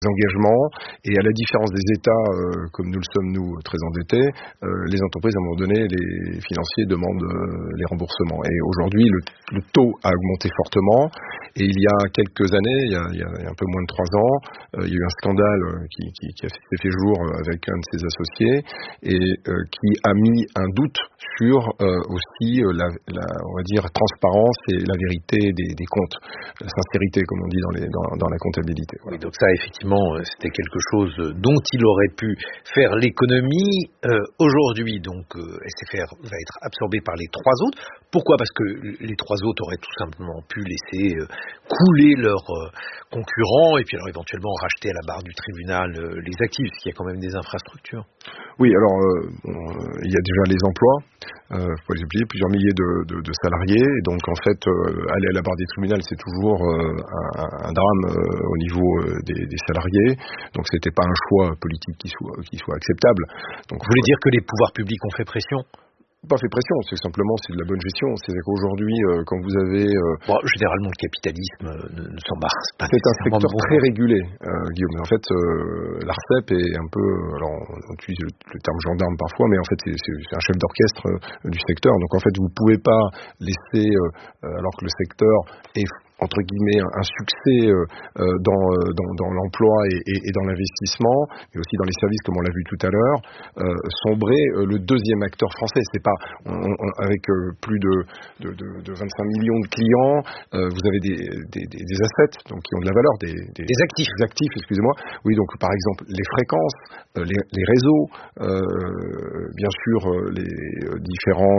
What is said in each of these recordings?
engagements, et à la différence des États, comme nous le sommes nous très endettés, les entreprises à un moment donné, les financiers demandent les remboursements. Et aujourd'hui, le taux a augmenté fortement, et il y a quelques années, il y a un peu moins de 3 ans, il y a eu un scandale qui a fait jour avec un de ses associés, et qui a mis un doute sur aussi la on va dire transparence et la vérité des comptes, la sincérité comme on dit dans la comptabilité. Voilà. Oui, donc ça effectivement c'était quelque chose dont il aurait pu faire l'économie. Aujourd'hui donc SFR va être absorbé par les 3 autres. Pourquoi ? Parce que les 3 autres auraient tout simplement pu laisser couler leurs concurrents et puis alors éventuellement racheter à la barre du tribunal les actifs, parce qu'il y a quand même des infrastructures. Oui, alors il y a déjà les emplois, faut les oublier, plusieurs milliers de salariés, et donc en fait aller à la barre des tribunaux c'est toujours un drame au niveau des salariés, donc c'était pas un choix politique qui soit acceptable. Donc vous voulez dire que les pouvoirs publics ont fait pression ? Pas fait pression, c'est simplement de la bonne gestion. C'est-à-dire qu'aujourd'hui, quand vous avez... généralement, le capitalisme ne s'embarque pas. C'est un secteur très régulé, Guillaume. En fait, l'ARCEP est un peu... Alors, on utilise le terme gendarme parfois, mais en fait, c'est un chef d'orchestre du secteur. Donc, en fait, vous ne pouvez pas laisser, alors que le secteur est entre guillemets un succès dans l'emploi et dans l'investissement, mais aussi dans les services comme on l'a vu tout à l'heure, sombrer le deuxième acteur français. C'est pas avec plus de 25 millions de clients, vous avez des assets donc qui ont de la valeur, des actifs, excusez-moi. Oui, donc par exemple les fréquences, les réseaux, bien sûr les différents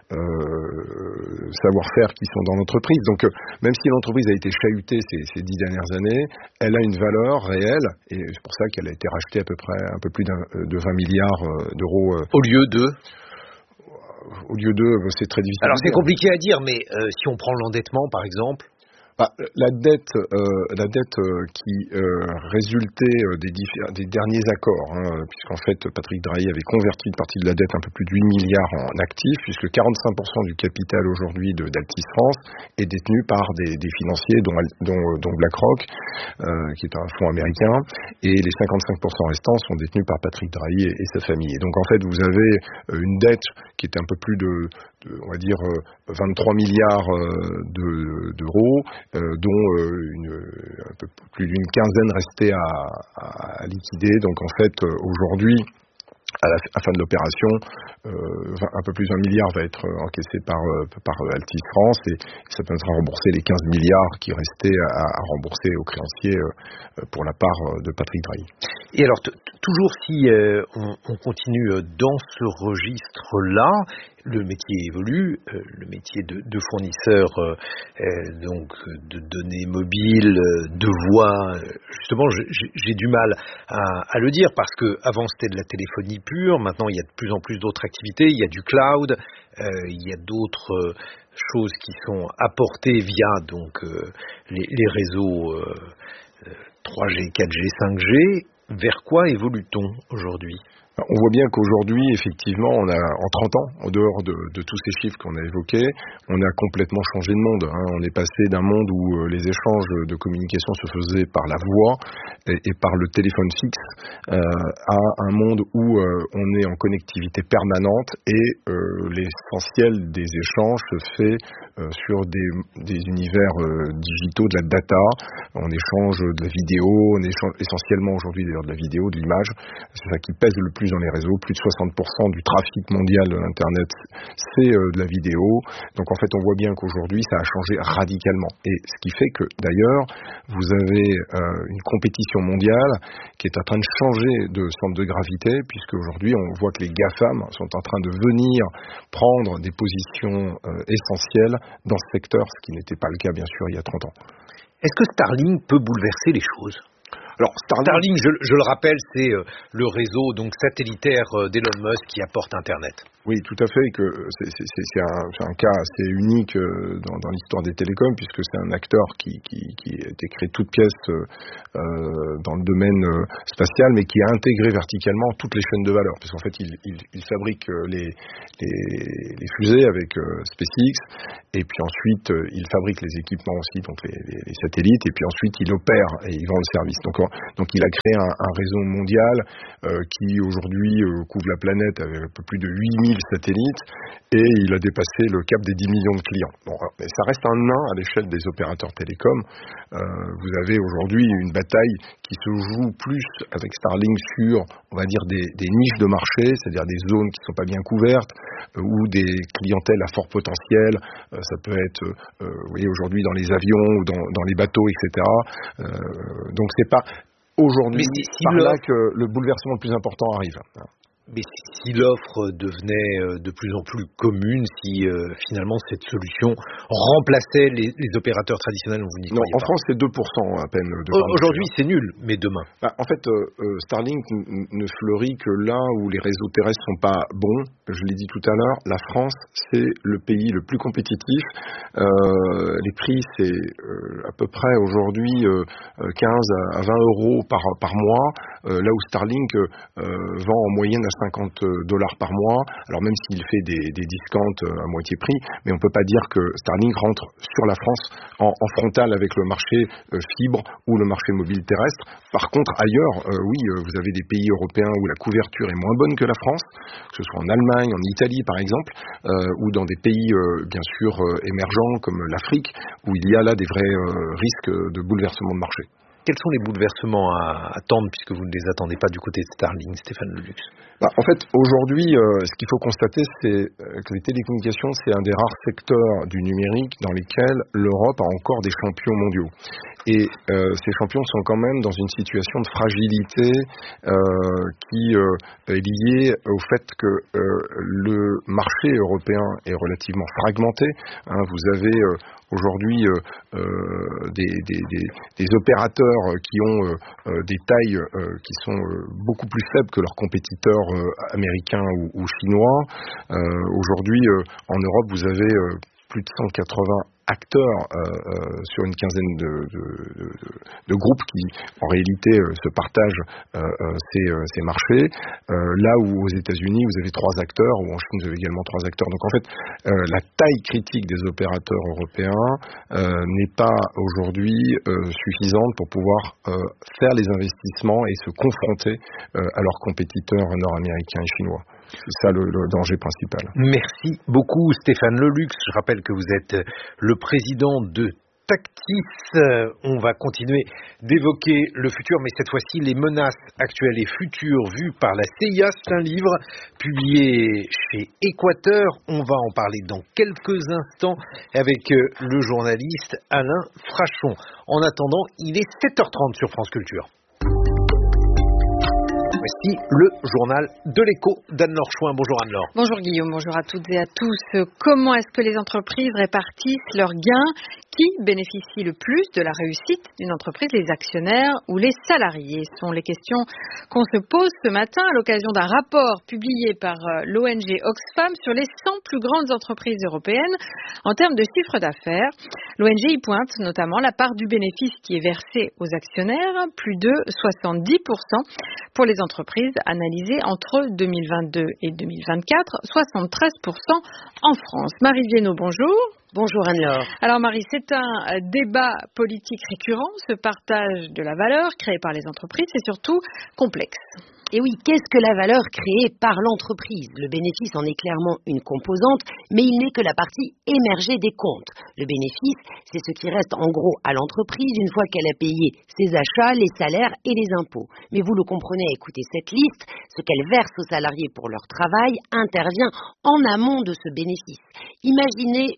savoir-faire qui sont dans l'entreprise. Donc même si l'entreprise a été chahutée ces 10 dernières années, elle a une valeur réelle, et c'est pour ça qu'elle a été rachetée à peu près un peu plus de 20 milliards d'euros. Au lieu de, c'est très difficile. Alors c'est compliqué à dire, mais si on prend l'endettement par exemple. La dette qui résultait des derniers accords, puisqu'en fait Patrick Drahi avait converti une partie de la dette, un peu plus de 8 milliards en actifs, puisque 45% du capital aujourd'hui d'Altis France est détenu par des financiers dont BlackRock, qui est un fonds américain, et les 55% restants sont détenus par Patrick Drahi et sa famille. Et donc en fait vous avez une dette qui est un peu plus on va dire 23 milliards d'euros, dont un peu plus d'une quinzaine restait à liquider. Donc en fait aujourd'hui, à la fin de l'opération, un peu plus d'1 milliard va être encaissé par Altis France, et ça permettra de rembourser les 15 milliards qui restaient à rembourser aux créanciers pour la part de Patrick Drahi. Et alors, toujours si on continue dans ce registre-là, le métier évolue, le métier de fournisseur donc de données mobiles, de voix, justement j'ai du mal à le dire parce que avant c'était de la téléphonie pure, maintenant il y a de plus en plus d'autres activités, il y a du cloud, il y a d'autres choses qui sont apportées via donc les réseaux 3G, 4G, 5G. Vers quoi évolue-t-on aujourd'hui ? On voit bien qu'aujourd'hui, effectivement, on a en 30 ans, en dehors de tous ces chiffres qu'on a évoqués, on a complètement changé de monde. On est passé d'un monde où les échanges de communication se faisaient par la voix et par le téléphone fixe à un monde où on est en connectivité permanente et l'essentiel des échanges se fait sur des univers digitaux, de la data. On échange de la vidéo, on échange essentiellement aujourd'hui d'ailleurs de la vidéo, de l'image. C'est ça qui pèse le plus dans les réseaux. Plus de 60% du trafic mondial de l'Internet, c'est de la vidéo. Donc en fait, on voit bien qu'aujourd'hui, ça a changé radicalement. Et ce qui fait que, d'ailleurs, vous avez une compétition mondiale qui est en train de changer de centre de gravité, puisque aujourd'hui, on voit que les GAFAM sont en train de venir prendre des positions essentielles dans ce secteur, ce qui n'était pas le cas, bien sûr, il y a 30 ans. Est-ce que Starlink peut bouleverser les choses ? Alors, Starlink, je le rappelle, c'est le réseau donc satellitaire d'Elon Musk qui apporte Internet. Oui, tout à fait, que c'est un cas assez unique dans l'histoire des télécoms, puisque c'est un acteur qui a été créé toute pièce dans le domaine spatial, mais qui a intégré verticalement toutes les chaînes de valeur, parce qu'en fait, il fabrique les fusées avec SpaceX, et puis ensuite, il fabrique les équipements aussi, donc les satellites, et puis ensuite, il opère et il vend le service. Donc il a créé un réseau mondial qui aujourd'hui couvre la planète avec un peu plus de 8000 satellites, et il a dépassé le cap des 10 millions de clients. Bon, mais ça reste un nain à l'échelle des opérateurs télécoms. Vous avez aujourd'hui une bataille qui se joue plus avec Starlink sur, on va dire, des niches de marché, c'est-à-dire des zones qui ne sont pas bien couvertes, ou des clientèles à fort potentiel. Ça peut être, vous voyez, aujourd'hui dans les avions, ou dans les bateaux, etc. Donc c'est pas aujourd'hui par là que le bouleversement le plus important arrive. Mais si l'offre devenait de plus en plus commune, si finalement cette solution remplaçait les opérateurs traditionnels, vous n'y croyez pas? En France, c'est 2% à peine. Aujourd'hui, c'est nul, mais demain. En fait, Starlink ne fleurit que là où les réseaux terrestres sont pas bons. Je l'ai dit tout à l'heure, la France, c'est le pays le plus compétitif. Les prix, c'est à peu près aujourd'hui 15 à 20 euros par mois, là où Starlink vend en moyenne à $50 par mois, alors même s'il fait des discounts à moitié prix, mais on ne peut pas dire que Starlink rentre sur la France en frontal avec le marché fibre ou le marché mobile terrestre. Par contre, ailleurs, oui, vous avez des pays européens où la couverture est moins bonne que la France, que ce soit en Allemagne, en Italie par exemple, ou dans des pays bien sûr émergents comme l'Afrique, où il y a là des vrais risques de bouleversement de marché. Quels sont les bouleversements à attendre, puisque vous ne les attendez pas du côté de Starlink, Stéphane Lelux? En fait, aujourd'hui, ce qu'il faut constater, c'est que les télécommunications, c'est un des rares secteurs du numérique dans lesquels l'Europe a encore des champions mondiaux. Et ces champions sont quand même dans une situation de fragilité qui est liée au fait que le marché européen est relativement fragmenté. Vous avez aujourd'hui des opérateurs qui ont des tailles qui sont beaucoup plus faibles que leurs compétiteurs américains ou chinois. Aujourd'hui, en Europe, vous avez plus de 180 acteurs sur une quinzaine de groupes qui, en réalité, se partagent ces marchés. Là où aux États-Unis, vous avez 3 acteurs, ou en Chine, vous avez également 3 acteurs. Donc, en fait, la taille critique des opérateurs européens n'est pas aujourd'hui suffisante pour pouvoir faire les investissements et se confronter à leurs compétiteurs nord-américains et chinois. C'est ça le danger principal. Merci beaucoup Stéphane Lelux. Je rappelle que vous êtes le président de Tactis. On va continuer d'évoquer le futur, mais cette fois-ci les menaces actuelles et futures vues par la CIA. C'est un livre publié chez Équateur. On va en parler dans quelques instants avec le journaliste Alain Frachon. En attendant, il est 7h30 sur France Culture. Voici le journal de l'Écho d'Anne-Laure Chouin. Bonjour Anne-Laure. Bonjour Guillaume, bonjour à toutes et à tous. Comment est-ce que les entreprises répartissent leurs gains? Qui bénéficie le plus de la réussite d'une entreprise, les actionnaires ou les salariés? Ce sont les questions qu'on se pose ce matin à l'occasion d'un rapport publié par l'ONG Oxfam sur les 100 plus grandes entreprises européennes en termes de chiffre d'affaires. L'ONG y pointe notamment la part du bénéfice qui est versée aux actionnaires, plus de 70% pour les entreprises analysées entre 2022 et 2024, 73% en France. Marie Viennot, bonjour. Bonjour Anne-Laure. Alors Marie, c'est un débat politique récurrent, ce partage de la valeur créé par les entreprises, c'est surtout complexe. Et oui, qu'est-ce que la valeur créée par l'entreprise? Le bénéfice en est clairement une composante, mais il n'est que la partie émergée des comptes. Le bénéfice, c'est ce qui reste en gros à l'entreprise une fois qu'elle a payé ses achats, les salaires et les impôts. Mais vous le comprenez à écouter cette liste, ce qu'elle verse aux salariés pour leur travail intervient en amont de ce bénéfice. Imaginez une entreprise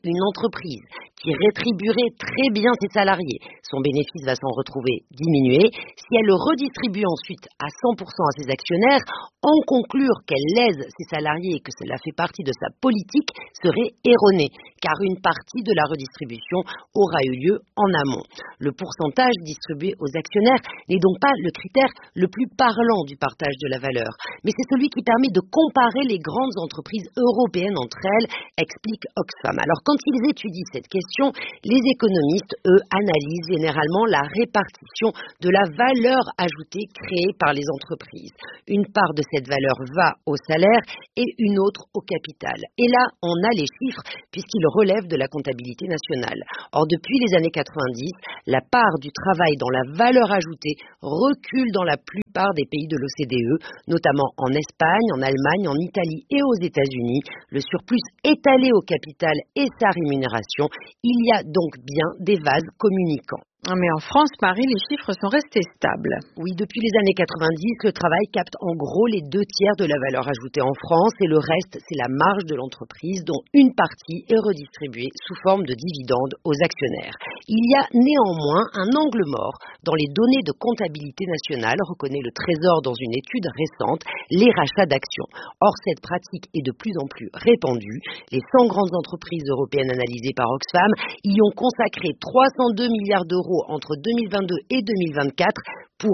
entreprise qui rétribuerait très bien ses salariés, son bénéfice va s'en retrouver diminué. Si elle le redistribue ensuite à 100% à ses actionnaires, en conclure qu'elle lèse ses salariés et que cela fait partie de sa politique serait erroné, car une partie de la redistribution aura eu lieu en amont. Le pourcentage distribué aux actionnaires n'est donc pas le critère le plus parlant du partage de la valeur, mais c'est celui qui permet de comparer les grandes entreprises européennes entre elles, explique Oxfam. Alors quand ils étudient cette question, les économistes, eux, analysent généralement la répartition de la valeur ajoutée créée par les entreprises. Une part de cette valeur va au salaire et une autre au capital. Et là, on a les chiffres puisqu'ils relèvent de la comptabilité nationale. Or, depuis les années 90, la part du travail dans la valeur ajoutée recule dans la plupart des pays de l'OCDE, notamment en Espagne, en Allemagne, en Italie et aux États-Unis. Le surplus est allé au capital et sa rémunération. Il y a donc bien des vases communicants. Mais en France, Marie, les chiffres sont restés stables. Oui, depuis les années 90, le travail capte en gros les 2 tiers de la valeur ajoutée en France et le reste, c'est la marge de l'entreprise dont une partie est redistribuée sous forme de dividendes aux actionnaires. Il y a néanmoins un angle mort dans les données de comptabilité nationale, reconnaît le Trésor dans une étude récente, les rachats d'actions. Or, cette pratique est de plus en plus répandue. Les 100 grandes entreprises européennes analysées par Oxfam y ont consacré 302 milliards d'euros entre 2022 et 2024 pour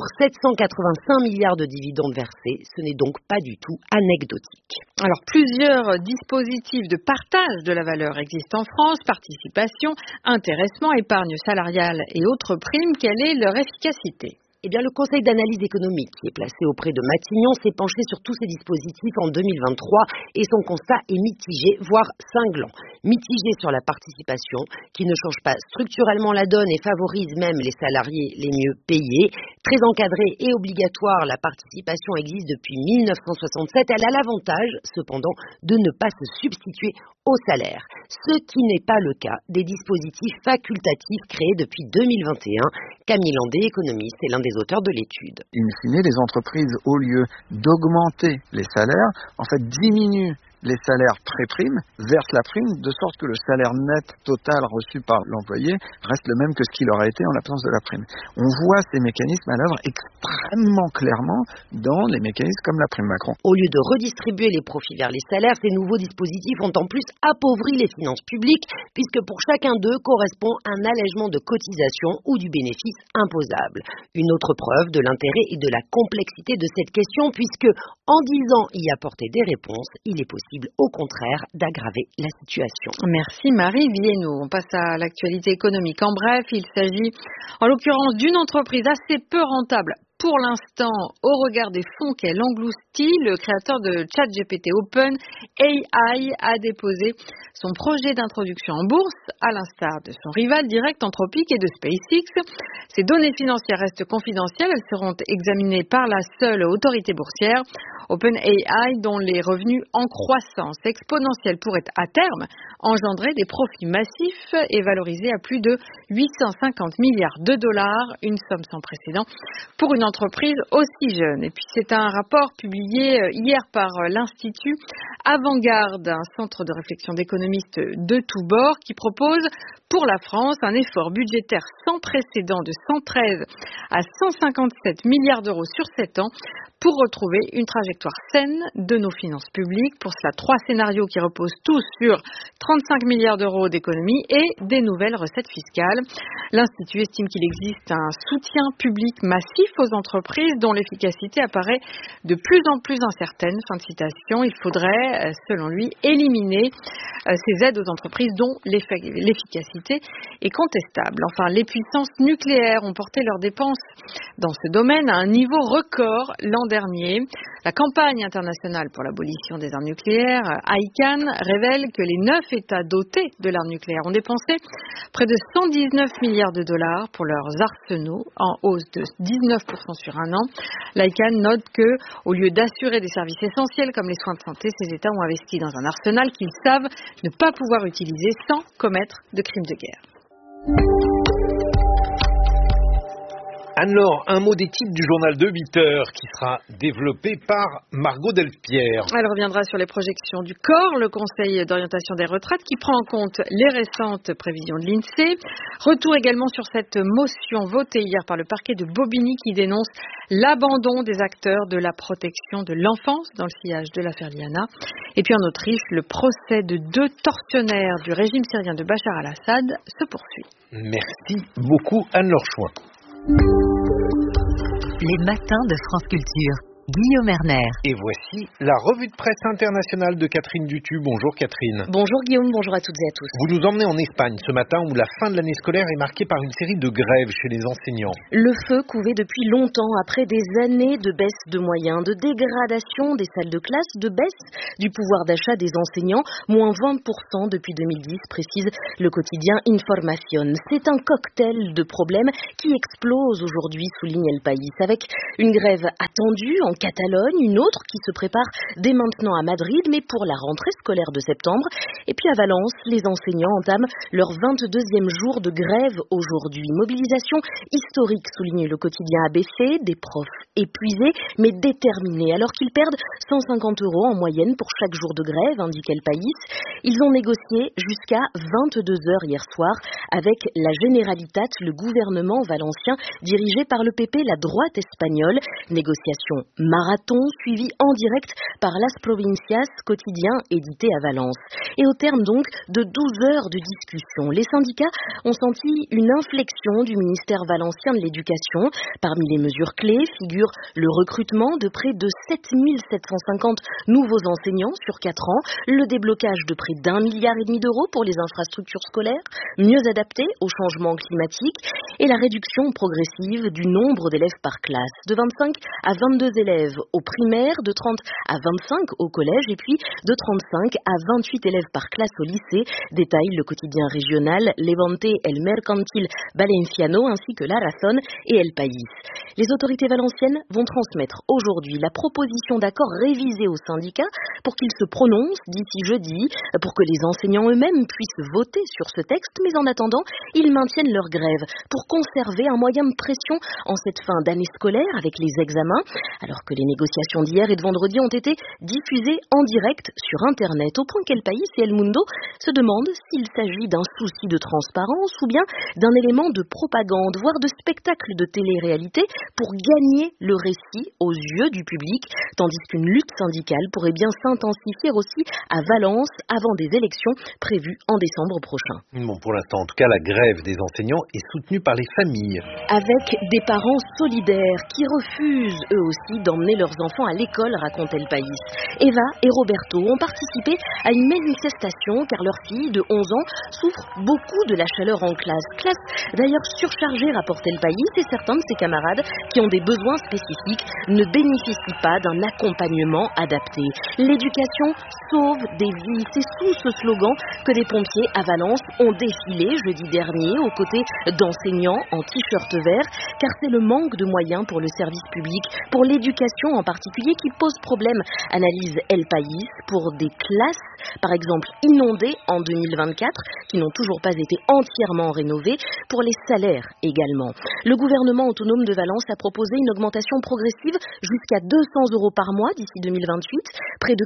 785 milliards de dividendes versés. Ce n'est donc pas du tout anecdotique. Alors, plusieurs dispositifs de partage de la valeur existent en France, participation, intéressement, épargne salariale et autres primes. Quelle est leur efficacité ? Eh bien, le Conseil d'analyse économique, qui est placé auprès de Matignon, s'est penché sur tous ces dispositifs en 2023 et son constat est mitigé, voire cinglant. Mitigé sur la participation, qui ne change pas structurellement la donne et favorise même les salariés les mieux payés. Très encadrée et obligatoire, la participation existe depuis 1967. Elle a l'avantage, cependant, de ne pas se substituer au salaire. Ce qui n'est pas le cas des dispositifs facultatifs créés depuis 2021. Camille Landé, économiste, est l'un des auteurs de l'étude. In fine, les entreprises, au lieu d'augmenter les salaires, en fait diminuent les salaires pré-prime, versent la prime, de sorte que le salaire net total reçu par l'employé reste le même que ce qu'il aurait été en l'absence de la prime. On voit ces mécanismes à l'œuvre extrêmement clairement dans les mécanismes comme la prime Macron. Au lieu de redistribuer les profits vers les salaires, ces nouveaux dispositifs ont en plus appauvri les finances publiques, puisque pour chacun d'eux correspond un allègement de cotisation ou du bénéfice imposable. Une autre preuve de l'intérêt et de la complexité de cette question, puisque en disant y apporter des réponses, il est possible au contraire d'aggraver la situation. Merci Marie Viennot. On passe à l'actualité économique. En bref, il s'agit en l'occurrence d'une entreprise assez peu rentable pour l'instant au regard des fonds qu'elle engloutit. Le créateur de ChatGPT OpenAI a déposé son projet d'introduction en bourse, à l'instar de son rival direct Anthropic et de SpaceX. Ces données financières restent confidentielles. Elles seront examinées par la seule autorité boursière. OpenAI, dont les revenus en croissance exponentielle pourraient à terme engendrer des profits massifs et valorisés à plus de 850 milliards de dollars, une somme sans précédent pour une entreprise aussi jeune. Et puis c'est un rapport publié hier par l'Institut Avant-Garde, un centre de réflexion d'économistes de tous bords, qui propose pour la France un effort budgétaire sans précédent de 113 à 157 milliards d'euros sur 7 ans pour retrouver une trajectoire saine de nos finances publiques. Pour cela, 3 scénarios qui reposent tous sur 35 milliards d'euros d'économies et des nouvelles recettes fiscales. L'Institut estime qu'il existe un soutien public massif aux entreprises dont l'efficacité apparaît de plus en plus incertaine. Fin de citation. Il faudrait, selon lui, éliminer ces aides aux entreprises dont l'efficacité est contestable. Enfin, les puissances nucléaires ont porté leurs dépenses dans ce domaine à un niveau record l'an dernier. La campagne internationale pour l'abolition des armes nucléaires, ICANN, révèle que les 9 États dotés de l'arme nucléaire ont dépensé près de 119 milliards de dollars pour leurs arsenaux, en hausse de 19% sur un an. L'ICANN note que, au lieu d'assurer des services essentiels comme les soins de santé, ces États ont investi dans un arsenal qu'ils savent ne pas pouvoir utiliser sans commettre de crimes de guerre. Anne-Laure, un mot des titres du journal de 8 heures qui sera développé par Margot Delpierre. Elle reviendra sur les projections du COR, le Conseil d'orientation des retraites, qui prend en compte les récentes prévisions de l'INSEE. Retour également sur cette motion votée hier par le parquet de Bobigny qui dénonce l'abandon des acteurs de la protection de l'enfance dans le sillage de l'affaire Liana. Et puis en Autriche, le procès de 2 tortionnaires du régime syrien de Bachar al-Assad se poursuit. Merci beaucoup Anne-Laure Chouin. Les matins de France Culture. Guillaume Erner. Et voici la revue de presse internationale de Catherine Dutu. Bonjour Catherine. Bonjour Guillaume, bonjour à toutes et à tous. Vous nous emmenez en Espagne ce matin où la fin de l'année scolaire est marquée par une série de grèves chez les enseignants. Le feu couvait depuis longtemps après des années de baisse de moyens, de dégradation des salles de classe, de baisse du pouvoir d'achat des enseignants, moins 20% depuis 2010, précise le quotidien Información. C'est un cocktail de problèmes qui explose aujourd'hui, souligne El País, avec une grève attendue en Catalogne, une autre qui se prépare dès maintenant à Madrid, mais pour la rentrée scolaire de septembre. Et puis à Valence, les enseignants entament leur 22e jour de grève aujourd'hui. Mobilisation historique, souligne le quotidien ABC, des profs épuisés mais déterminés, alors qu'ils perdent 150 € en moyenne pour chaque jour de grève, indique El País. Ils ont négocié jusqu'à 22 heures hier soir avec la Generalitat, le gouvernement valencien dirigé par le PP, la droite espagnole. Négociation marathon suivi en direct par Las Provincias, quotidien édité à Valence. Et au terme donc de 12 heures de discussion, les syndicats ont senti une inflexion du ministère valencien de l'Éducation. Parmi les mesures clés figure le recrutement de près de 7750 nouveaux enseignants sur 4 ans, le déblocage de près d'1,5 milliard d'euros pour les infrastructures scolaires, mieux adaptées au changement climatique, et la réduction progressive du nombre d'élèves par classe, de 25 à 22 élèves au primaire, de 30 à 25 au collège et puis de 35 à 28 élèves par classe au lycée, détaille le quotidien régional Levante El Mercantil Valenciano ainsi que La Razón et El País. Les autorités valenciennes vont transmettre aujourd'hui la proposition d'accord révisée aux syndicats pour qu'ils se prononcent d'ici jeudi, pour que les enseignants eux-mêmes puissent voter sur ce texte, mais en attendant, ils maintiennent leur grève pour conserver un moyen de pression en cette fin d'année scolaire avec les examens, alors que les négociations d'hier et de vendredi ont été diffusées en direct sur Internet, au point qu'El País et El Mundo se demandent s'il s'agit d'un souci de transparence ou bien d'un élément de propagande, voire de spectacle de télé-réalité pour gagner le récit aux yeux du public, tandis qu'une lutte syndicale pourrait bien s'intensifier aussi à Valence avant des élections prévues en décembre prochain. Bon, pour l'instant, en tout cas, la grève des enseignants est soutenue par les familles. Avec des parents solidaires qui refusent eux aussi d'emmener leurs enfants à l'école, raconte El País. Eva et Roberto ont participé à une manifestation car leur fille de 11 ans souffre beaucoup de la chaleur en classe. Classe d'ailleurs surchargée, rapporte El País, et certains de ses camarades qui ont des besoins spécifiques ne bénéficient pas d'un accompagnement adapté. L'éducation sauve des vies. C'est sous ce slogan que des pompiers à Valence ont défilé jeudi dernier aux côtés d'enseignants en t-shirt vert, car c'est le manque de moyens pour le service public, pour l'éducation en particulier, qui pose problème, analyse El País, pour des classes, par exemple inondées en 2024, qui n'ont toujours pas été entièrement rénovées, pour les salaires également. Le gouvernement autonome de Valence a proposé une augmentation progressive jusqu'à 200 € par mois d'ici 2028, près de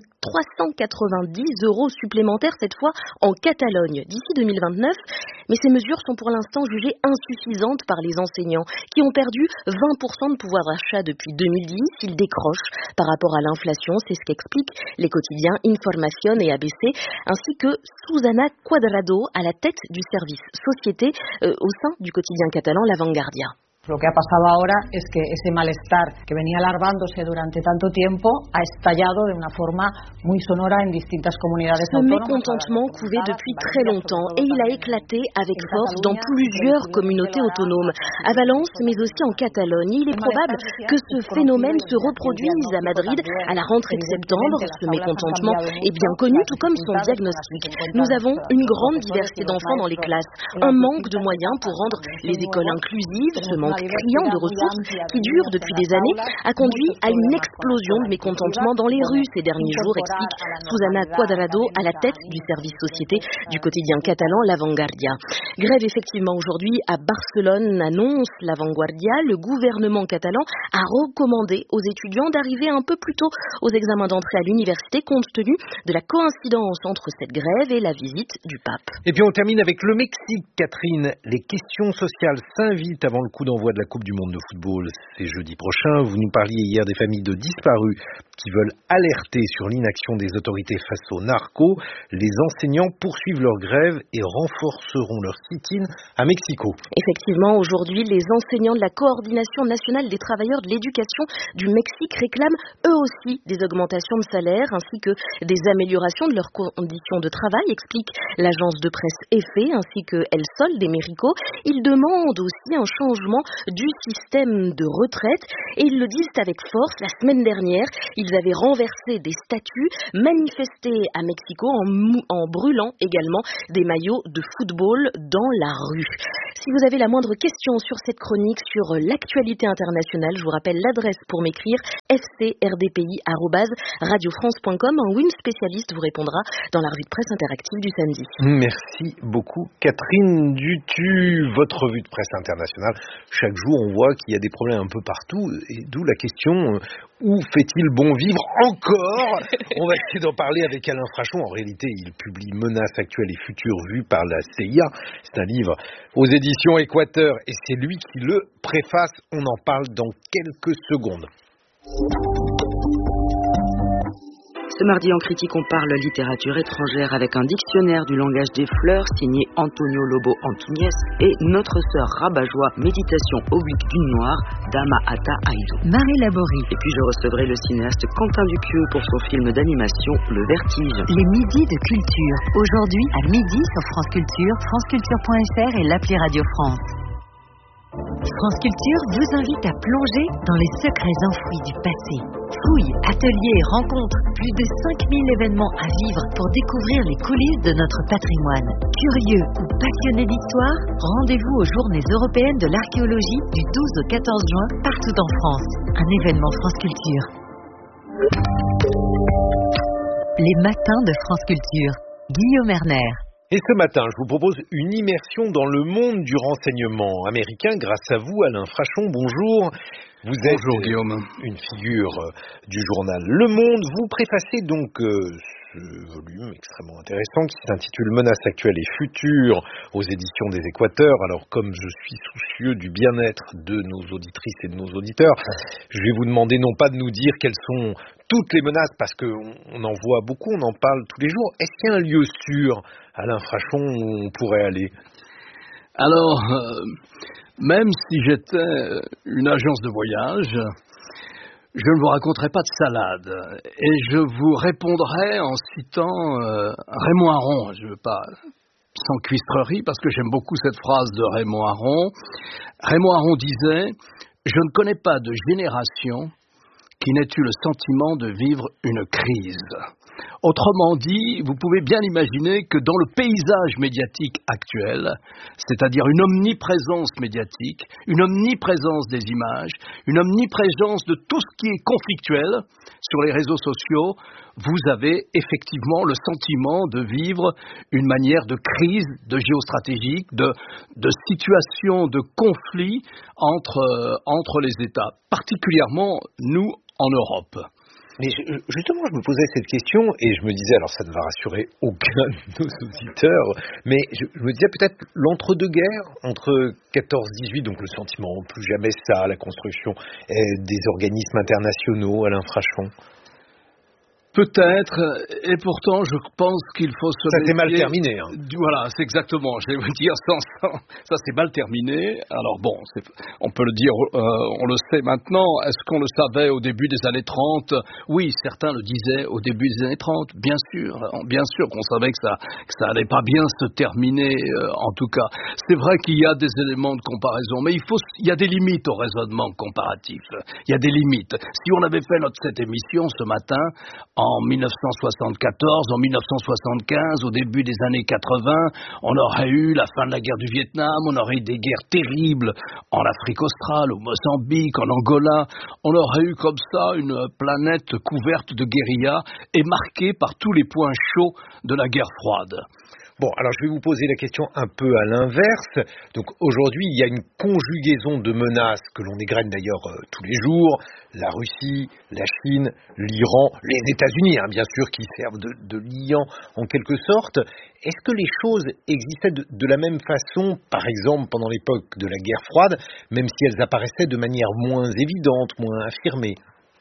390 € supplémentaires cette fois en Catalogne d'ici 2029. Mais ces mesures sont pour l'instant jugées insuffisantes par les enseignants qui ont perdu 20% de pouvoir d'achat depuis 2010. Ils décrochent par rapport à l'inflation, c'est ce qu'expliquent les quotidiens Información et ABC, ainsi que Susana Cuadrado à la tête du service société au sein du quotidien catalan La Vanguardia. Lo que ha pasado ahora es que ese malestar que venía alargándose durante tanto tiempo ha estallado de una forma muy sonora en distintas comunidades autónomas. Ce mécontentement couvait depuis très longtemps et il a éclaté avec force dans plusieurs communautés autonomes, à Valence mais aussi en Catalogne. Il est probable que ce phénomène se reproduise à Madrid à la rentrée de septembre. Ce mécontentement est bien connu, tout comme son diagnostic. Nous avons une grande diversité d'enfants dans les classes, un manque de moyens pour rendre les écoles inclusives, ce manque manque criant de ressources qui dure depuis des années a conduit à une explosion de mécontentement dans les rues ces derniers jours, explique Susana Cuadrado à la tête du service société du quotidien catalan La Vanguardia. Grève effectivement aujourd'hui à Barcelone, annonce La Vanguardia. Le gouvernement catalan a recommandé aux étudiants d'arriver un peu plus tôt aux examens d'entrée à l'université compte tenu de la coïncidence entre cette grève et la visite du pape. Et puis on termine avec le Mexique, Catherine. Les questions sociales s'invitent avant le coup d'envoi de la Coupe du Monde de football. C'est jeudi prochain. Vous nous parliez hier des familles de disparus qui veulent alerter sur l'inaction des autorités face aux narcos. Les enseignants poursuivent leur grève et renforceront leur sit-in à Mexico. Effectivement, aujourd'hui, les enseignants de la Coordination nationale des travailleurs de l'éducation du Mexique réclament eux aussi des augmentations de salaire ainsi que des améliorations de leurs conditions de travail, explique l'agence de presse EFE ainsi que El Sol de México. Ils demandent aussi un changement du système de retraite et ils le disent avec force. La semaine dernière, ils avaient renversé des statues, manifesté à Mexico en brûlant également des maillots de football dans la rue. Si vous avez la moindre question sur cette chronique, sur l'actualité internationale, je vous rappelle l'adresse pour m'écrire fcrdpi@radiofrance.com. Un WIN spécialiste vous répondra dans la revue de presse interactive du samedi. Merci beaucoup Catherine Dutu. Votre revue de presse internationale, chaque jour on voit qu'il y a des problèmes un peu partout et d'où la question où fait-il bon vivre encore? On va essayer d'en parler avec Alain Frachon. En réalité, il publie Menaces actuelles et futures vues par la CIA. C'est un livre aux éditions Équateur et c'est lui qui le préface. On en parle dans quelques secondes. Ce mardi en critique, on parle littérature étrangère avec un dictionnaire du langage des fleurs signé Antonio Lobo Antunes et Notre sœur rabat-joie méditation oblique d'une noire d'Ama Ata Aïdou. Marie Laborie. Et puis je recevrai le cinéaste Quentin Dupieux pour son film d'animation Le Vertige. Les midis de culture. Aujourd'hui à midi sur France Culture, franceculture.fr et l'appli Radio France. France Culture vous invite à plonger dans les secrets enfouis du passé. Fouilles, ateliers, rencontres, plus de 5000 événements à vivre pour découvrir les coulisses de notre patrimoine. Curieux ou passionnés d'histoire, rendez-vous aux Journées européennes de l'archéologie du 12 au 14 juin partout en France. Un événement France Culture. Les matins de France Culture. Guillaume Erner. Et ce matin, je vous propose une immersion dans le monde du renseignement américain grâce à vous, Alain Frachon. Bonjour. Vous êtes Guillaume. Une figure du journal Le Monde. Vous préfacez donc ce volume extrêmement intéressant qui s'intitule Menaces actuelles et futures aux éditions des Équateurs. Alors, comme je suis soucieux du bien-être de nos auditrices et de nos auditeurs, je vais vous demander non pas de nous dire quelles sont toutes les menaces, parce qu'on en voit beaucoup, on en parle tous les jours. Est-ce qu'il y a un lieu sûr, Alain Frachon, où on pourrait aller? Alors, même si j'étais une agence de voyage, je ne vous raconterai pas de salade. Et je vous répondrai en citant Raymond Aron. Je ne veux pas sans cuistrerie, parce que j'aime beaucoup cette phrase de Raymond Aron. Raymond Aron disait « Je ne connais pas de génération qui n'ait eu le sentiment de vivre une crise ». Autrement dit, vous pouvez bien imaginer que dans le paysage médiatique actuel, c'est-à-dire une omniprésence médiatique, une omniprésence des images, une omniprésence de tout ce qui est conflictuel sur les réseaux sociaux, vous avez effectivement le sentiment de vivre une manière de crise, de géostratégique, de situation, de conflit entre les États, particulièrement nous en Europe. Mais justement, je me posais cette question et je me disais, alors ça ne va rassurer aucun de nos auditeurs, mais je me disais peut-être l'entre-deux-guerres, entre 14-18, donc le sentiment plus jamais ça, la construction des organismes internationaux, Alain Frachon. Peut-être, et pourtant je pense qu'il faut se méfier. Ça s'est mal terminé. Hein. Voilà, c'est exactement, je vais vous dire, ça s'est mal terminé. Alors bon, on peut le dire, on le sait maintenant. Est-ce qu'on le savait au début des années 30 ? Oui, certains le disaient au début des années 30, bien sûr qu'on savait que ça allait pas bien se terminer, en tout cas. C'est vrai qu'il y a des éléments de comparaison, mais il y a des limites au raisonnement comparatif. Il y a des limites. Si on avait fait cette émission ce matin, en 1974, en 1975, au début des années 80, on aurait eu la fin de la guerre du Vietnam, on aurait eu des guerres terribles en Afrique australe, au Mozambique, en Angola. On aurait eu comme ça une planète couverte de guérillas et marquée par tous les points chauds de la guerre froide. Bon, alors je vais vous poser la question un peu à l'inverse. Donc aujourd'hui, il y a une conjugaison de menaces que l'on égrène d'ailleurs tous les jours. La Russie, la Chine, l'Iran, les États-Unis, bien sûr, qui servent de liant en quelque sorte. Est-ce que les choses existaient de la même façon, par exemple pendant l'époque de la guerre froide, même si elles apparaissaient de manière moins évidente, moins affirmée ?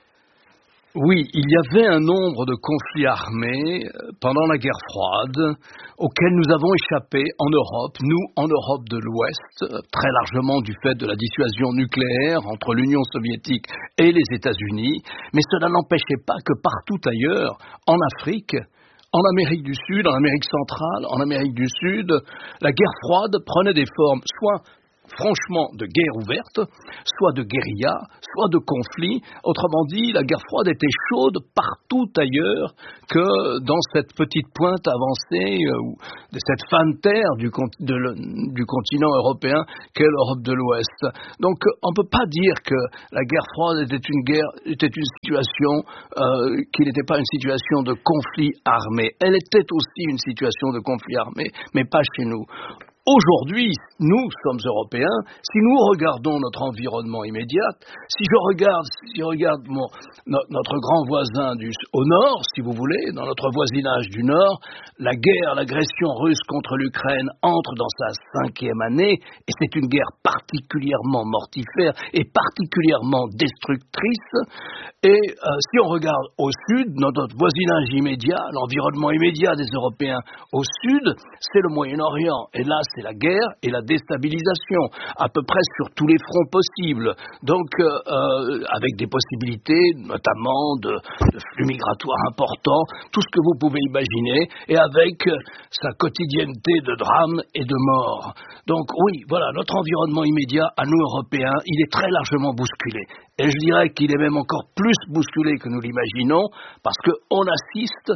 Oui, il y avait un nombre de conflits armés pendant la guerre froide auxquels nous avons échappé en Europe, nous en Europe de l'Ouest, très largement du fait de la dissuasion nucléaire entre l'Union soviétique et les États-Unis, mais cela n'empêchait pas que partout ailleurs, en Afrique, en Amérique du Sud, en Amérique centrale, en Amérique du Sud, la guerre froide prenait des formes soit franchement de guerre ouverte, soit de guérilla, soit de conflit. Autrement dit, la guerre froide était chaude partout ailleurs que dans cette petite pointe avancée, de cette fan terre du continent européen qu'est l'Europe de l'Ouest. Donc on ne peut pas dire que la guerre froide était une situation qui n'était pas une situation de conflit armé. Elle était aussi une situation de conflit armé, mais pas chez nous. Aujourd'hui, nous sommes Européens, si nous regardons notre environnement immédiat, si je regarde notre grand voisin au nord, si vous voulez, dans notre voisinage du nord, l'agression russe contre l'Ukraine entre dans sa 5e année, et c'est une guerre particulièrement mortifère et particulièrement destructrice. Et si on regarde au sud, notre voisinage immédiat, l'environnement immédiat des Européens au sud, c'est le Moyen-Orient. Et là, c'est la guerre et la déstabilisation, à peu près sur tous les fronts possibles. Donc, avec des possibilités, notamment de flux migratoires importants, tout ce que vous pouvez imaginer, et avec sa quotidienneté de drames et de morts. Donc, oui, voilà, notre environnement immédiat, à nous Européens, il est très largement bousculé. Et je dirais qu'il est même encore plus bousculé que nous l'imaginons, parce qu'on assiste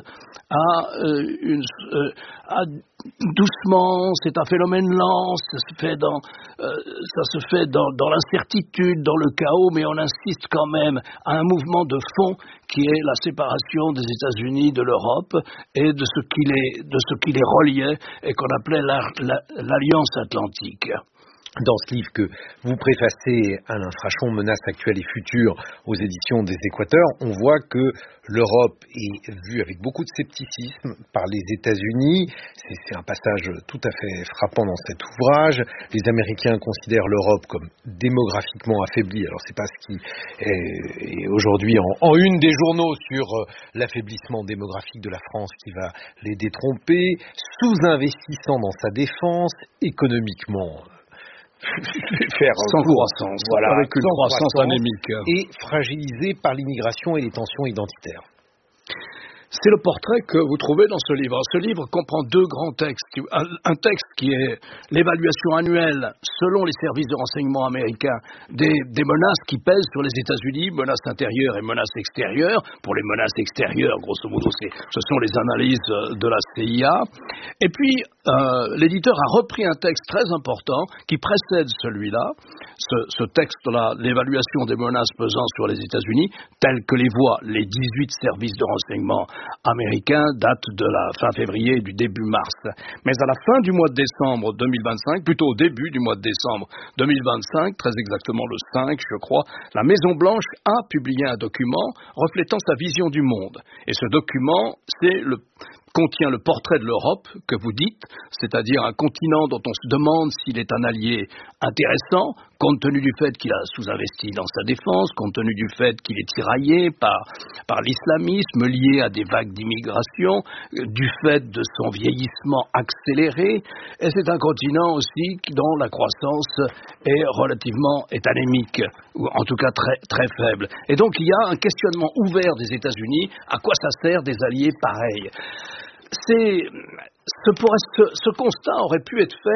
à doucement, c'est un phénomène lent, ça se fait dans l'incertitude, dans le chaos, mais on insiste quand même à un mouvement de fond qui est la séparation des États-Unis de l'Europe et de ce qui les reliait et qu'on appelait l'Alliance Atlantique. Dans ce livre que vous préfacez, Alain Frachon, Menaces actuelles et futures aux éditions des Équateurs, on voit que l'Europe est vue avec beaucoup de scepticisme par les États-Unis. C'est un passage tout à fait frappant dans cet ouvrage. Les Américains considèrent l'Europe comme démographiquement affaiblie. Alors c'est pas ce qui est aujourd'hui en une des journaux sur l'affaiblissement démographique de la France qui va les détromper, sous-investissant dans sa défense, économiquement sans croissance, voilà, avec une croissance anémique. Et fragilisé par l'immigration et les tensions identitaires. C'est le portrait que vous trouvez dans ce livre. Ce livre comprend deux grands textes. Un texte qui est l'évaluation annuelle, selon les services de renseignement américains, des menaces qui pèsent sur les États-Unis, menaces intérieures et menaces extérieures. Pour les menaces extérieures, grosso modo, ce sont les analyses de la CIA. Et puis, l'éditeur a repris un texte très important qui précède celui-là. Ce texte-là, l'évaluation des menaces pesant sur les États-Unis, tel que les voient les 18 services de renseignement américains, date de la fin février et du début mars. Mais à la fin du mois de décembre 2025, plutôt au début du mois de décembre 2025, très exactement le 5, je crois, la Maison-Blanche a publié un document reflétant sa vision du monde. Et ce document, contient le portrait de l'Europe que vous dites, c'est-à-dire un continent dont on se demande s'il est un allié intéressant, compte tenu du fait qu'il a sous-investi dans sa défense, compte tenu du fait qu'il est tiraillé par l'islamisme, lié à des vagues d'immigration, du fait de son vieillissement accéléré, et c'est un continent aussi dont la croissance est anémique, ou en tout cas très, très faible. Et donc il y a un questionnement ouvert des États-Unis, à quoi ça sert des alliés pareils ? Ce constat aurait pu être fait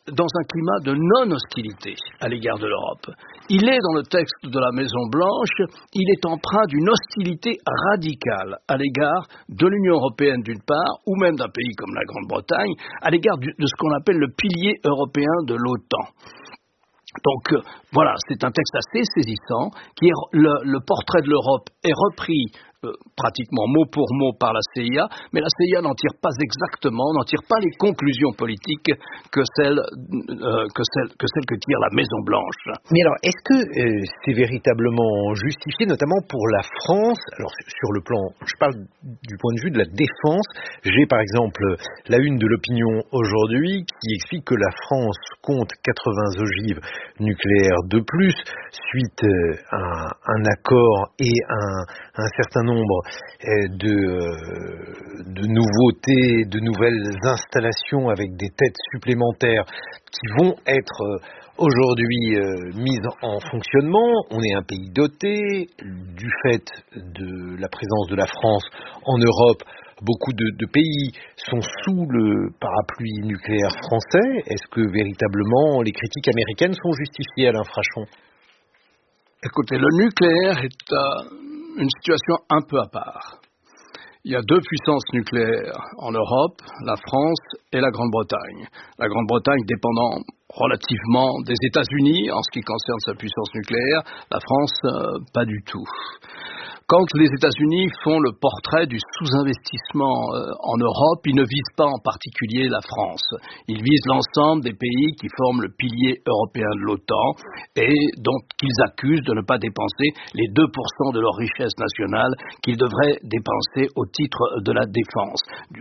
dans un climat de non-hostilité à l'égard de l'Europe. Il est dans le texte de la Maison-Blanche, il est empreint d'une hostilité radicale à l'égard de l'Union européenne d'une part, ou même d'un pays comme la Grande-Bretagne, à l'égard de ce qu'on appelle le pilier européen de l'OTAN. Donc voilà, c'est un texte assez saisissant, qui est le portrait de l'Europe est repris pratiquement mot pour mot par la CIA, mais la CIA n'en tire pas les conclusions politiques que celles que tire la Maison-Blanche. Mais alors, est-ce que c'est véritablement justifié, notamment pour la France? Alors, sur le plan, je parle du point de vue de la défense. J'ai par exemple la une de l'Opinion aujourd'hui qui explique que la France compte 80 ogives nucléaires de plus suite à un accord et un certain nombre de nouveautés, de nouvelles installations avec des têtes supplémentaires qui vont être aujourd'hui mises en fonctionnement. On est un pays doté, du fait de la présence de la France en Europe. Beaucoup de pays sont sous le parapluie nucléaire français. Est-ce que véritablement les critiques américaines sont justifiées, Alain Frachon? Écoutez, le nucléaire est une situation un peu à part. Il y a deux puissances nucléaires en Europe, la France et la Grande-Bretagne. La Grande-Bretagne dépendant relativement des États-Unis en ce qui concerne sa puissance nucléaire, la France pas du tout. Quand les États-Unis font le portrait du sous-investissement en Europe, ils ne visent pas en particulier la France. Ils visent l'ensemble des pays qui forment le pilier européen de l'OTAN et dont ils accusent de ne pas dépenser les 2% de leur richesse nationale qu'ils devraient dépenser au titre de la défense. Du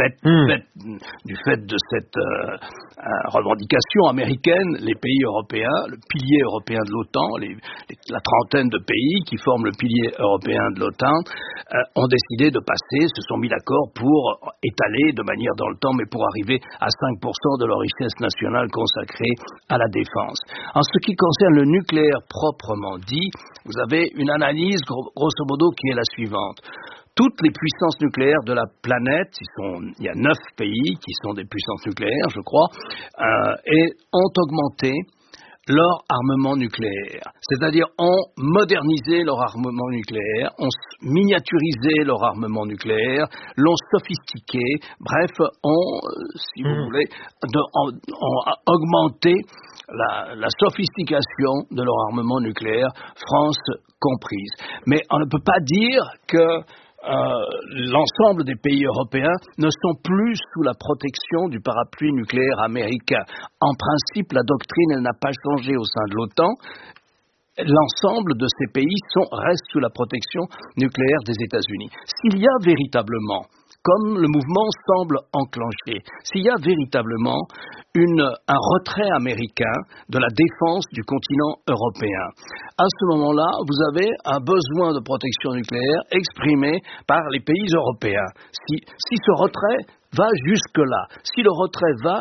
fait de cette revendication américaine, les pays européens, le pilier européen de l'OTAN, la trentaine de pays qui forment le pilier européen de l'OTAN ont décidé de passer, se sont mis d'accord pour étaler de manière dans le temps, mais pour arriver à 5% de leur richesse nationale consacrée à la défense. En ce qui concerne le nucléaire proprement dit, vous avez une analyse grosso modo qui est la suivante. Toutes les puissances nucléaires de la planète, il y a 9 pays qui sont des puissances nucléaires, je crois, et ont augmenté leur armement nucléaire, c'est-à-dire ont modernisé leur armement nucléaire, ont miniaturisé leur armement nucléaire, l'ont sophistiqué, bref, ont, si vous voulez, ont augmenté la sophistication de leur armement nucléaire, France comprise. Mais on ne peut pas dire que l'ensemble des pays européens ne sont plus sous la protection du parapluie nucléaire américain. En principe, la doctrine, elle n'a pas changé au sein de l'OTAN. L'ensemble de ces pays restent sous la protection nucléaire des États-Unis. S'il y a véritablement, comme le mouvement semble enclenché, s'il y a véritablement un retrait américain de la défense du continent européen, à ce moment-là, vous avez un besoin de protection nucléaire exprimé par les pays européens. Si ce retrait va jusque-là, si le retrait va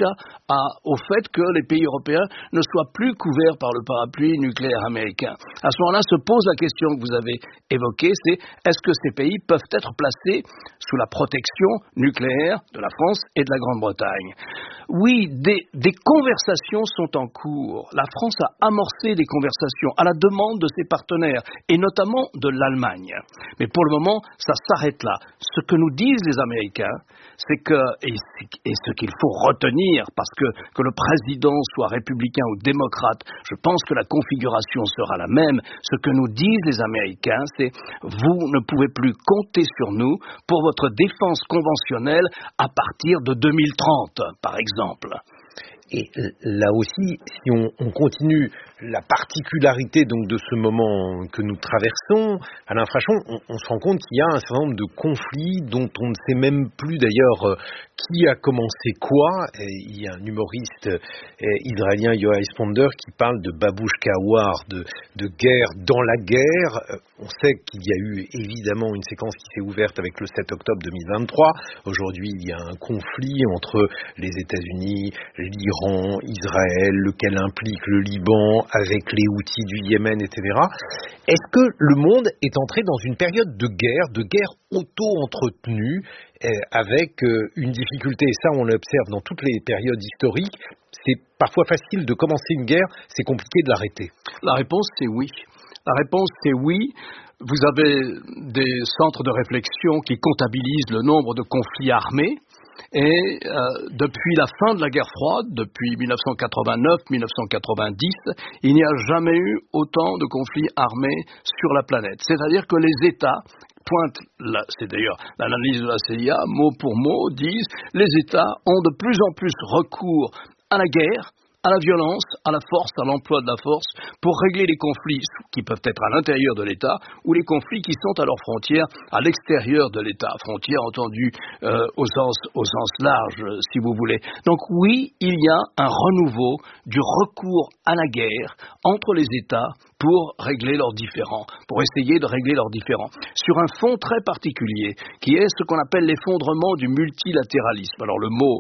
au fait que les pays européens ne soient plus couverts par le parapluie nucléaire américain. À ce moment-là, se pose la question que vous avez évoquée, c'est est-ce que ces pays peuvent être placés sous la protection nucléaire de la France et de la Grande-Bretagne? Oui, des conversations sont en cours. La France a amorcé des conversations à la demande de ses partenaires, et notamment de l'Allemagne. Mais pour le moment, ça s'arrête là. Ce que nous disent les Américains, c'est que, et ce qu'il faut retenir, parce que le président soit républicain ou démocrate, je pense que la configuration sera la même. Ce que nous disent les Américains, c'est vous ne pouvez plus compter sur nous pour votre défense conventionnelle à partir de 2030, par exemple. Et là aussi, si on continue la particularité donc de ce moment que nous traversons, Alain Frachon, on se rend compte qu'il y a un certain nombre de conflits dont on ne sait même plus d'ailleurs qui a commencé quoi. Et il y a un humoriste israélien, Yoav Sponder, qui parle de babouchka war, de guerre dans la guerre. On sait qu'il y a eu évidemment une séquence qui s'est ouverte avec le 7 octobre 2023. Aujourd'hui, il y a un conflit entre les États-Unis, l'Iran, Israël, lequel implique le Liban, avec les Houthis du Yémen, etc. Est-ce que le monde est entré dans une période de guerre auto-entretenue, avec une difficulté, et ça on l'observe dans toutes les périodes historiques, c'est parfois facile de commencer une guerre, c'est compliqué de l'arrêter? La réponse, c'est oui. La réponse, c'est oui. Vous avez des centres de réflexion qui comptabilisent le nombre de conflits armés. Et depuis la fin de la guerre froide, depuis 1989-1990, il n'y a jamais eu autant de conflits armés sur la planète. C'est-à-dire que les États pointent, c'est d'ailleurs l'analyse de la CIA, mot pour mot, disent les États ont de plus en plus recours à la guerre, à la violence, à la force, à l'emploi de la force, pour régler les conflits qui peuvent être à l'intérieur de l'État ou les conflits qui sont à leurs frontières, à l'extérieur de l'État, frontières entendues au sens large, si vous voulez. Donc oui, il y a un renouveau du recours à la guerre entre les États pour régler leurs différends, pour essayer de régler leurs différends, sur un fond très particulier, qui est ce qu'on appelle l'effondrement du multilatéralisme. Alors le mot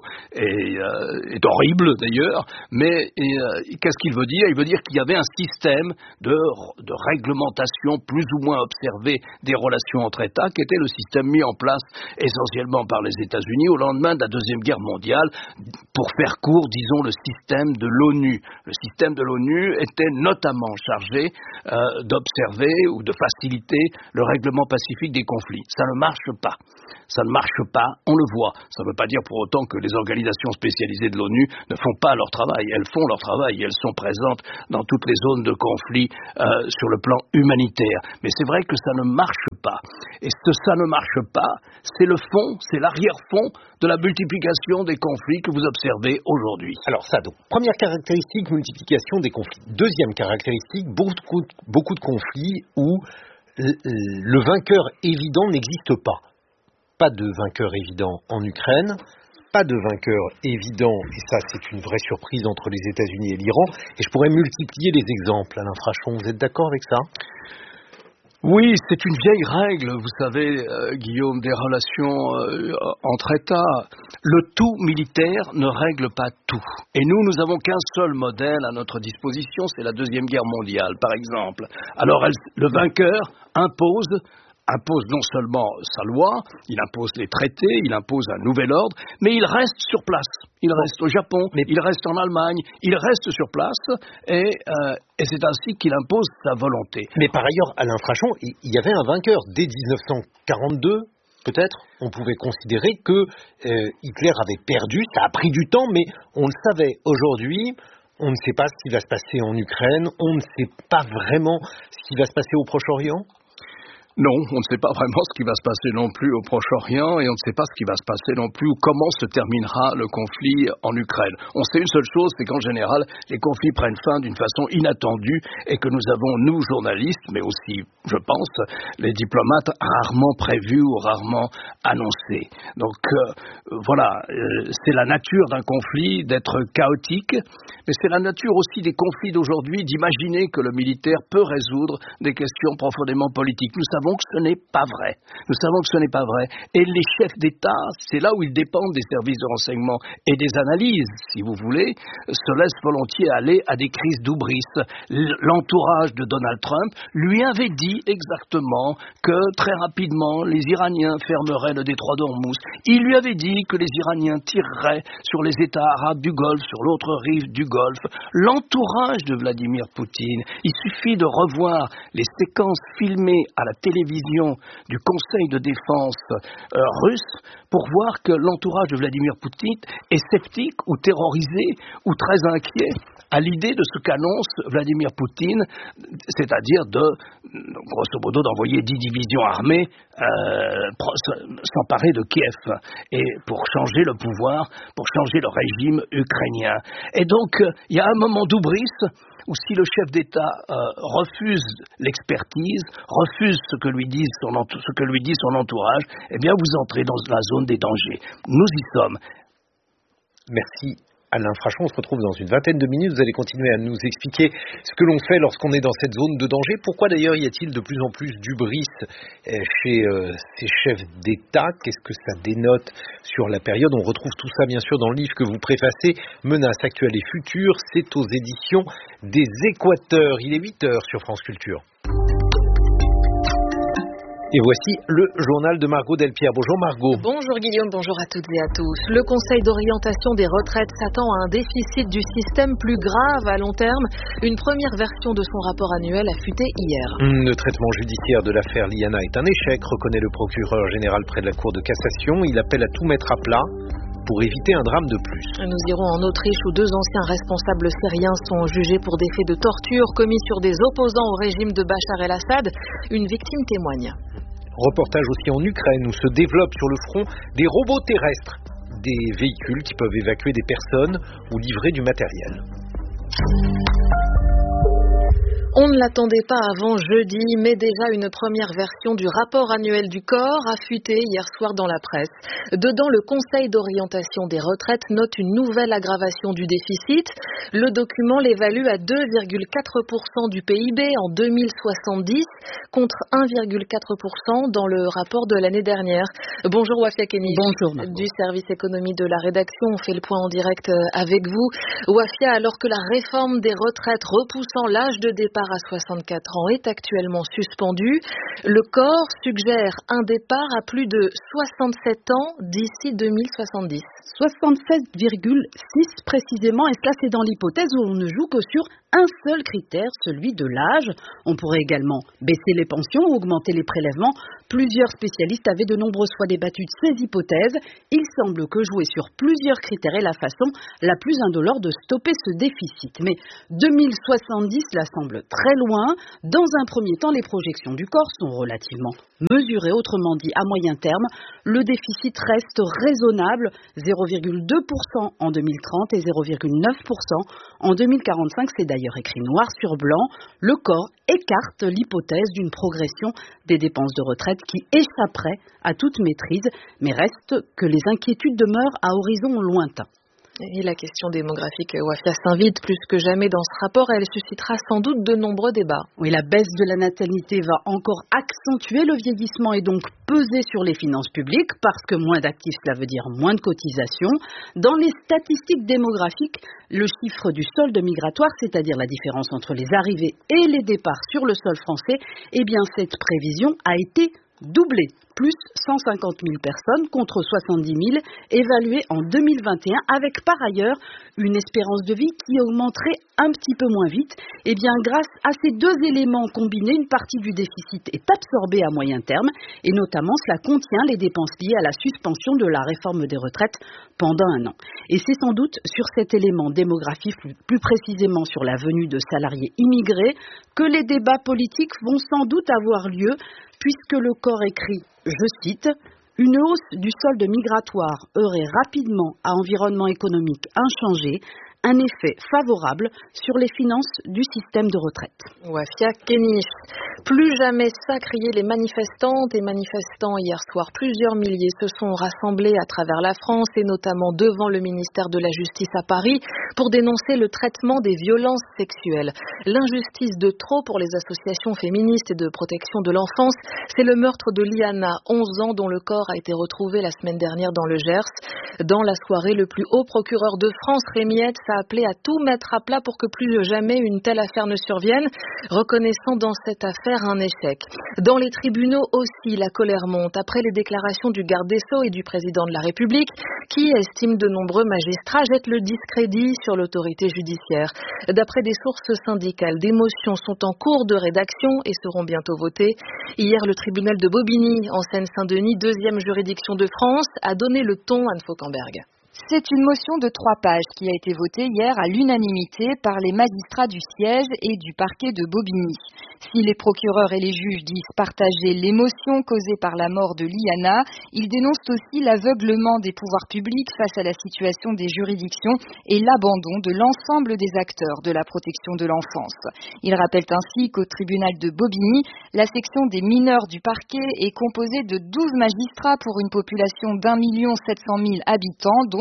est horrible d'ailleurs, mais qu'est-ce qu'il veut dire? Il veut dire qu'il y avait un système de réglementation plus ou moins observé des relations entre États, qui était le système mis en place essentiellement par les États-Unis au lendemain de la Deuxième Guerre mondiale, pour faire court, disons, le système de l'ONU. Le système de l'ONU était notamment chargé d'observer ou de faciliter le règlement pacifique des conflits. Ça ne marche pas. Ça ne marche pas, on le voit. Ça ne veut pas dire pour autant que les organisations spécialisées de l'ONU ne font pas leur travail. Elles font leur travail, elles sont présentes dans toutes les zones de conflit sur le plan humanitaire. Mais c'est vrai que ça ne marche pas. Et ça ne marche pas, c'est le fond, c'est l'arrière-fond de la multiplication des conflits que vous observez aujourd'hui. Alors ça, donc, première caractéristique, multiplication des conflits. Deuxième caractéristique, beaucoup de conflits où le vainqueur évident n'existe pas. Pas de vainqueur évident en Ukraine, pas de vainqueur évident, et ça c'est une vraie surprise, entre les États-Unis et l'Iran. Et je pourrais multiplier les exemples, Alain Frachon, vous êtes d'accord avec ça ? Oui, c'est une vieille règle, vous savez, Guillaume, des relations entre États. Le tout militaire ne règle pas tout. Et nous avons qu'un seul modèle à notre disposition, c'est la Deuxième Guerre mondiale, par exemple. Alors, le vainqueur impose non seulement sa loi, il impose les traités, il impose un nouvel ordre, mais il reste sur place. Il reste au Japon, il reste en Allemagne, il reste sur place, et c'est ainsi qu'il impose sa volonté. Mais par ailleurs, Alain Frachon, il y avait un vainqueur. Dès 1942, peut-être, on pouvait considérer que Hitler avait perdu, ça a pris du temps, mais on le savait. Aujourd'hui, on ne sait pas ce qui va se passer en Ukraine, on ne sait pas vraiment ce qui va se passer au Proche-Orient. Non, on ne sait pas vraiment ce qui va se passer non plus au Proche-Orient, et on ne sait pas ce qui va se passer non plus ou comment se terminera le conflit en Ukraine. On sait une seule chose, c'est qu'en général, les conflits prennent fin d'une façon inattendue, et que nous avons, nous journalistes, mais aussi, je pense, les diplomates, rarement prévus ou rarement annoncés. Donc voilà, c'est la nature d'un conflit d'être chaotique, mais c'est la nature aussi des conflits d'aujourd'hui d'imaginer que le militaire peut résoudre des questions profondément politiques. Nous savons que ce n'est pas vrai. Nous savons que ce n'est pas vrai. Et les chefs d'État, c'est là où ils dépendent des services de renseignement et des analyses, si vous voulez, se laissent volontiers aller à des crises d'oubris. L'entourage de Donald Trump lui avait dit exactement que très rapidement, les Iraniens fermeraient le détroit d'Ormuz. Il lui avait dit que les Iraniens tireraient sur les États arabes du Golfe, sur l'autre rive du Golfe. L'entourage de Vladimir Poutine, il suffit de revoir les séquences filmées à la télévision du Conseil de défense russe pour voir que l'entourage de Vladimir Poutine est sceptique ou terrorisé ou très inquiet à l'idée de ce qu'annonce Vladimir Poutine, c'est-à-dire grosso modo, d'envoyer 10 divisions armées s'emparer de Kiev et pour changer le pouvoir, pour changer le régime ukrainien. Et donc, il y a un moment d'oubris où si le chef d'État refuse l'expertise, refuse ce que lui dit son entourage, eh bien vous entrez dans la zone des dangers. Nous y sommes. Merci Alain Frachon, on se retrouve dans une vingtaine de minutes. Vous allez continuer à nous expliquer ce que l'on fait lorsqu'on est dans cette zone de danger. Pourquoi d'ailleurs y a-t-il de plus en plus d'hubris chez ces chefs d'État? Qu'est-ce que ça dénote sur la période? On retrouve tout ça bien sûr dans le livre que vous préfacez, Menaces actuelles et futures. C'est aux éditions des Équateurs. Il est 8h sur France Culture. Et voici le journal de Margot Delpierre. Bonjour Margot. Bonjour Guillaume, bonjour à toutes et à tous. Le Conseil d'orientation des retraites s'attend à un déficit du système plus grave à long terme. Une première version de son rapport annuel a fuité hier. Le traitement judiciaire de l'affaire Liana est un échec, reconnaît le procureur général près de la Cour de cassation. Il appelle à tout mettre à plat pour éviter un drame de plus. Nous irons en Autriche où 2 anciens responsables syriens sont jugés pour des faits de torture commis sur des opposants au régime de Bachar el-Assad. Une victime témoigne. Reportage aussi en Ukraine où se développent sur le front des robots terrestres, des véhicules qui peuvent évacuer des personnes ou livrer du matériel. On ne l'attendait pas avant jeudi, mais déjà une première version du rapport annuel du corps a fuité hier soir dans la presse. Dedans, le Conseil d'orientation des retraites note une nouvelle aggravation du déficit. Le document l'évalue à 2,4% du PIB en 2070 contre 1,4% dans le rapport de l'année dernière. Bonjour Wafia Kenny. Bonjour du service économie de la rédaction. On fait le point en direct avec vous. Wafia, alors que la réforme des retraites repoussant l'âge de départ à 64 ans est actuellement suspendu, le corps suggère un départ à plus de 67 ans d'ici 2070. 67,6 précisément, et cela c'est dans l'hypothèse où on ne joue que sur un seul critère, celui de l'âge. On pourrait également baisser les pensions ou augmenter les prélèvements. Plusieurs spécialistes avaient de nombreuses fois débattu de ces hypothèses. Il semble que jouer sur plusieurs critères est la façon la plus indolore de stopper ce déficit. Mais 2070, cela semble très loin. Dans un premier temps, les projections du corps sont relativement mesurées. Autrement dit, à moyen terme, le déficit reste raisonnable, 0,2% en 2030 et 0,9% en 2045. C'est d'ailleurs écrit noir sur blanc. Le corps écarte l'hypothèse d'une progression des dépenses de retraite qui échapperait à toute maîtrise, mais reste que les inquiétudes demeurent à horizon lointain. Et la question démographique, Wafia, s'invite plus que jamais dans ce rapport. Elle suscitera sans doute de nombreux débats. Oui, la baisse de la natalité va encore accentuer le vieillissement et donc peser sur les finances publiques, parce que moins d'actifs, cela veut dire moins de cotisations. Dans les statistiques démographiques, le chiffre du solde migratoire, c'est-à-dire la différence entre les arrivées et les départs sur le sol français, eh bien cette prévision a été doublé, plus 150 000 personnes contre 70 000 évaluées en 2021, avec par ailleurs une espérance de vie qui augmenterait un petit peu moins vite. Et bien grâce à ces deux éléments combinés, une partie du déficit est absorbée à moyen terme et notamment cela contient les dépenses liées à la suspension de la réforme des retraites pendant un an. Et c'est sans doute sur cet élément démographique, plus précisément sur la venue de salariés immigrés, que les débats politiques vont sans doute avoir lieu, puisque le corps écrit, je cite, « Une hausse du solde migratoire aurait rapidement à environnement économique inchangé un effet favorable sur les finances du système de retraite. » Wafia Kenny. Plus jamais ça, criaient les manifestantes et manifestants hier soir. Plusieurs milliers se sont rassemblés à travers la France et notamment devant le ministère de la Justice à Paris pour dénoncer le traitement des violences sexuelles. L'injustice de trop pour les associations féministes et de protection de l'enfance, c'est le meurtre de Liana, 11 ans, dont le corps a été retrouvé la semaine dernière dans le Gers. Dans la soirée, le plus haut procureur de France, Rémi Hetz, a appelé à tout mettre à plat pour que plus jamais une telle affaire ne survienne, reconnaissant dans cette affaire un échec. Dans les tribunaux aussi, la colère monte après les déclarations du garde des Sceaux et du président de la République qui estiment de nombreux magistrats jettent le discrédit sur l'autorité judiciaire. D'après des sources syndicales, des motions sont en cours de rédaction et seront bientôt votées. Hier, le tribunal de Bobigny, en Seine-Saint-Denis, deuxième juridiction de France, a donné le ton à Anne Fauquemberg. C'est une motion de 3 pages qui a été votée hier à l'unanimité par les magistrats du siège et du parquet de Bobigny. Si les procureurs et les juges disent partager l'émotion causée par la mort de Liana, ils dénoncent aussi l'aveuglement des pouvoirs publics face à la situation des juridictions et l'abandon de l'ensemble des acteurs de la protection de l'enfance. Ils rappellent ainsi qu'au tribunal de Bobigny, la section des mineurs du parquet est composée de 12 magistrats pour une population d'1 700 000 habitants, dont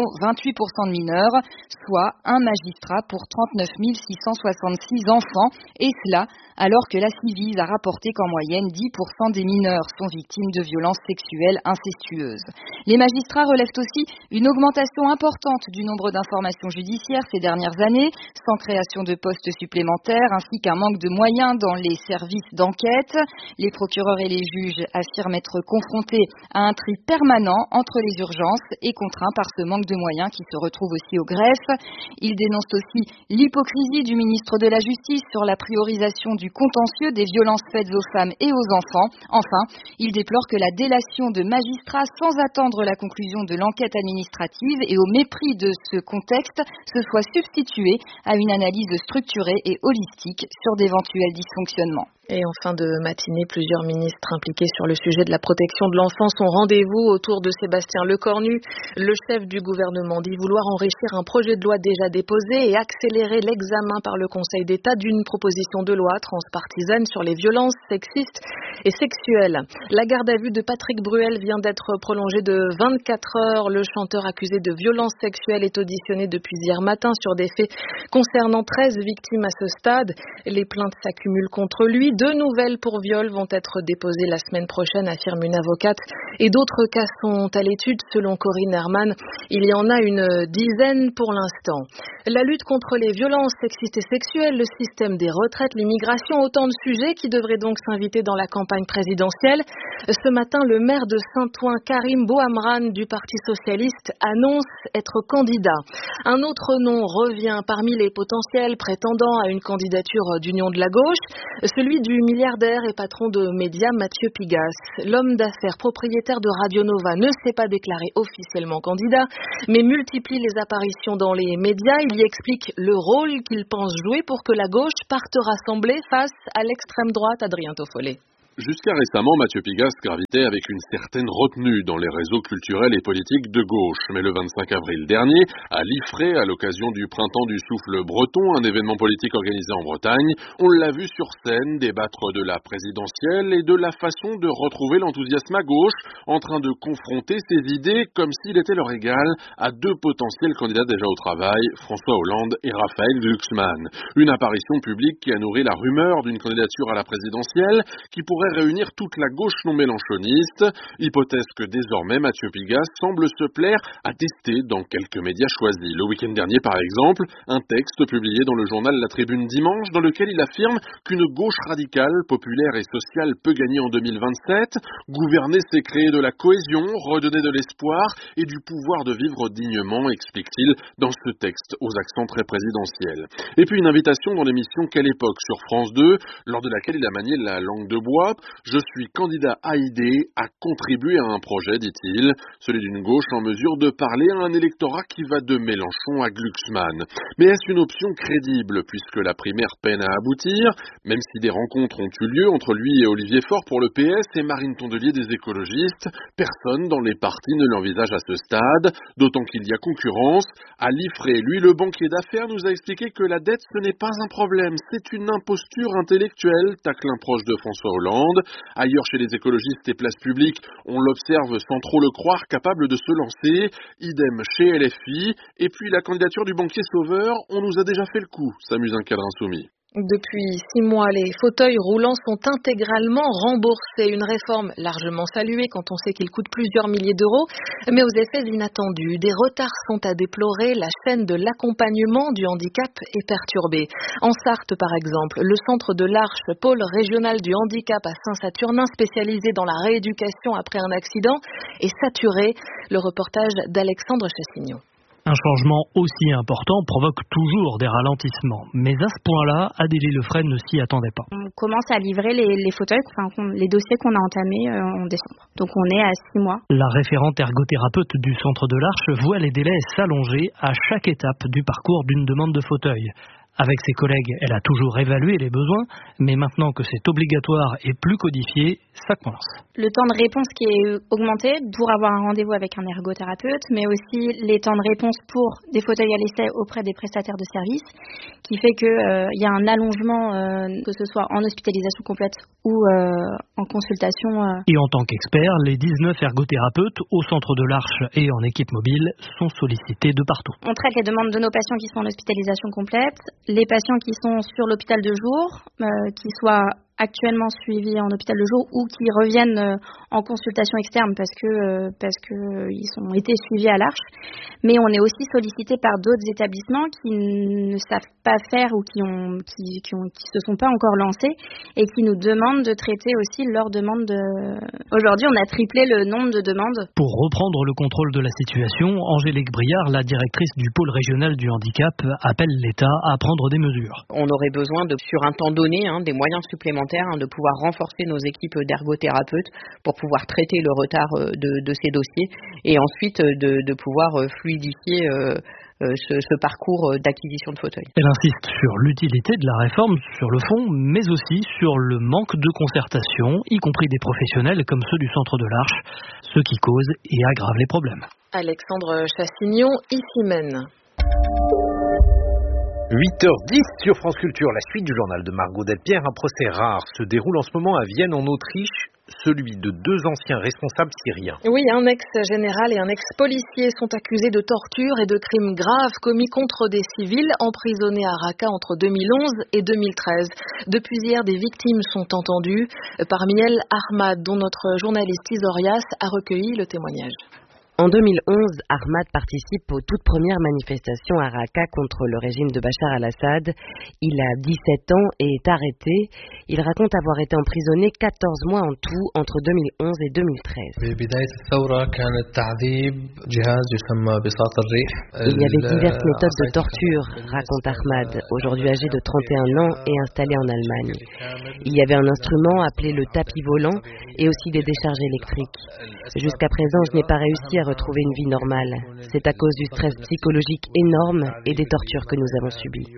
28% de mineurs, soit un magistrat pour 39 666 enfants, et cela alors que la Ciivise a rapporté qu'en moyenne 10% des mineurs sont victimes de violences sexuelles incestueuses. Les magistrats relèvent aussi une augmentation importante du nombre d'informations judiciaires ces dernières années, sans création de postes supplémentaires, ainsi qu'un manque de moyens dans les services d'enquête. Les procureurs et les juges affirment être confrontés à un tri permanent entre les urgences et contraints par ce manque de moyens qui se retrouve aussi au greffe. Ils dénoncent aussi l'hypocrisie du ministre de la Justice sur la priorisation du contentieux des violences faites aux femmes et aux enfants. Enfin, ils déplorent que la délation de magistrats sans attendre la conclusion de l'enquête administrative et au mépris de ce contexte se soit substituée à une analyse structurée et holistique sur d'éventuels dysfonctionnements. Et en fin de matinée, plusieurs ministres impliqués sur le sujet de la protection de l'enfance ont rendez-vous autour de Sébastien Lecornu. Le chef du gouvernement dit vouloir enrichir un projet de loi déjà déposé et accélérer l'examen par le Conseil d'État d'une proposition de loi transpartisane sur les violences sexistes et sexuelles. La garde à vue de Patrick Bruel vient d'être prolongée de 24 heures. Le chanteur accusé de violences sexuelles est auditionné depuis hier matin sur des faits concernant 13 victimes à ce stade. Les plaintes s'accumulent contre lui. 2 nouvelles pour viol vont être déposées la semaine prochaine, affirme une avocate. Et d'autres cas sont à l'étude, selon Corinne Herman. Il y en a une dizaine pour l'instant. La lutte contre les violences sexistes et sexuelles, le système des retraites, l'immigration, autant de sujets qui devraient donc s'inviter dans la campagne présidentielle. Ce matin, le maire de Saint-Ouen, Karim Bouhamran du Parti socialiste, annonce être candidat. Un autre nom revient parmi les potentiels prétendants à une candidature d'Union de la gauche, celui du milliardaire et patron de médias Mathieu Pigasse. L'homme d'affaires propriétaire de Radio Nova ne s'est pas déclaré officiellement candidat, mais multiplie les apparitions dans les médias. Il y explique le rôle qu'il pense jouer pour que la gauche parte rassemblée face à l'extrême droite. Adrien Toffollet. Jusqu'à récemment, Mathieu Pigasse gravitait avec une certaine retenue dans les réseaux culturels et politiques de gauche. Mais le 25 avril dernier, à Liffré, à l'occasion du Printemps du Souffle breton, un événement politique organisé en Bretagne, on l'a vu sur scène débattre de la présidentielle et de la façon de retrouver l'enthousiasme à gauche, en train de confronter ses idées comme s'il était leur égal à 2 potentiels candidats déjà au travail, François Hollande et Raphaël Glucksmann. Une apparition publique qui a nourri la rumeur d'une candidature à la présidentielle qui pourrait réunir toute la gauche non mélenchoniste, hypothèse que désormais Mathieu Pigasse semble se plaire à tester dans quelques médias choisis. Le week-end dernier, par exemple, un texte publié dans le journal La Tribune dimanche dans lequel il affirme qu'une gauche radicale, populaire et sociale peut gagner en 2027. Gouverner, c'est créer de la cohésion, redonner de l'espoir et du pouvoir de vivre dignement, explique-t-il dans ce texte aux accents très présidentiels. Et puis une invitation dans l'émission Quelle époque sur France 2, lors de laquelle il a manié la langue de bois. Je suis candidat à idée, à contribuer à un projet, dit-il, celui d'une gauche en mesure de parler à un électorat qui va de Mélenchon à Glucksmann. Mais est-ce une option crédible, puisque la primaire peine à aboutir, même si des rencontres ont eu lieu entre lui et Olivier Faure pour le PS et Marine Tondelier des écologistes, personne dans les partis ne l'envisage à ce stade, d'autant qu'il y a concurrence. À Liffré, lui, le banquier d'affaires, nous a expliqué que la dette, ce n'est pas un problème, c'est une imposture intellectuelle, tacle un proche de François Hollande. Ailleurs, chez les écologistes et places publiques, on l'observe sans trop le croire, capable de se lancer. Idem chez LFI. Et puis la candidature du banquier Sauveur, on nous a déjà fait le coup, s'amuse un cadre insoumis. Depuis 6 mois, les fauteuils roulants sont intégralement remboursés. Une réforme largement saluée quand on sait qu'ils coûtent plusieurs milliers d'euros, mais aux effets inattendus. Des retards sont à déplorer. La chaîne de l'accompagnement du handicap est perturbée. En Sarthe, par exemple, le centre de l'Arche, pôle régional du handicap à Saint-Saturnin, spécialisé dans la rééducation après un accident, est saturé. Le reportage d'Alexandre Chassignon. Un changement aussi important provoque toujours des ralentissements. Mais à ce point-là, Adélie Lefresne ne s'y attendait pas. On commence à livrer les fauteuils, les dossiers qu'on a entamés en décembre. Donc on est à 6 mois. La référente ergothérapeute du centre de l'Arche voit les délais s'allonger à chaque étape du parcours d'une demande de fauteuil. Avec ses collègues, elle a toujours évalué les besoins, mais maintenant que c'est obligatoire et plus codifié, ça coince. Le temps de réponse qui est augmenté pour avoir un rendez-vous avec un ergothérapeute, mais aussi les temps de réponse pour des fauteuils à l'essai auprès des prestataires de services, qui fait qu'il y a un allongement, que ce soit en hospitalisation complète ou en consultation. Et en tant qu'expert, les 19 ergothérapeutes au centre de l'Arche et en équipe mobile sont sollicités de partout. On traite les demandes de nos patients qui sont en hospitalisation complète, les patients qui sont sur l'hôpital de jour, qui soient actuellement suivis en hôpital de jour ou qui reviennent en consultation externe parce que ils ont été suivis à l'Arche. Mais on est aussi sollicité par d'autres établissements qui ne savent pas faire ou qui se sont pas encore lancés et qui nous demandent de traiter aussi leurs demandes. Aujourd'hui, on a triplé le nombre de demandes. Pour reprendre le contrôle de la situation, Angélique Briard, la directrice du pôle régional du handicap, appelle l'État à prendre des mesures. On aurait besoin sur un temps donné, des moyens supplémentaires, de pouvoir renforcer nos équipes d'ergothérapeutes pour pouvoir traiter le retard de ces dossiers et ensuite de pouvoir fluidifier ce parcours d'acquisition de fauteuils. Elle insiste sur l'utilité de la réforme sur le fond, mais aussi sur le manque de concertation, y compris des professionnels comme ceux du centre de l'Arche, ce qui cause et aggrave les problèmes. Alexandre Chassignon, ici mène. 8h10 sur France Culture, la suite du journal de Margot Delpierre. Un procès rare se déroule en ce moment à Vienne en Autriche, celui de 2 anciens responsables syriens. Oui, un ex-général et un ex-policier sont accusés de torture et de crimes graves commis contre des civils emprisonnés à Raqqa entre 2011 et 2013. Depuis hier, des victimes sont entendues, parmi elles Ahmad, dont notre journaliste Isorias a recueilli le témoignage. En 2011, Ahmad participe aux toutes premières manifestations à Raqqa contre le régime de Bachar al-Assad. Il a 17 ans et est arrêté. Il raconte avoir été emprisonné 14 mois en tout entre 2011 et 2013. Il y avait diverses méthodes de torture, raconte Ahmad, aujourd'hui âgé de 31 ans et installé en Allemagne. Il y avait un instrument appelé le tapis volant et aussi des décharges électriques. Jusqu'à présent, je n'ai pas réussi à retrouver une vie normale. C'est à cause du stress psychologique énorme et des tortures que nous avons subies.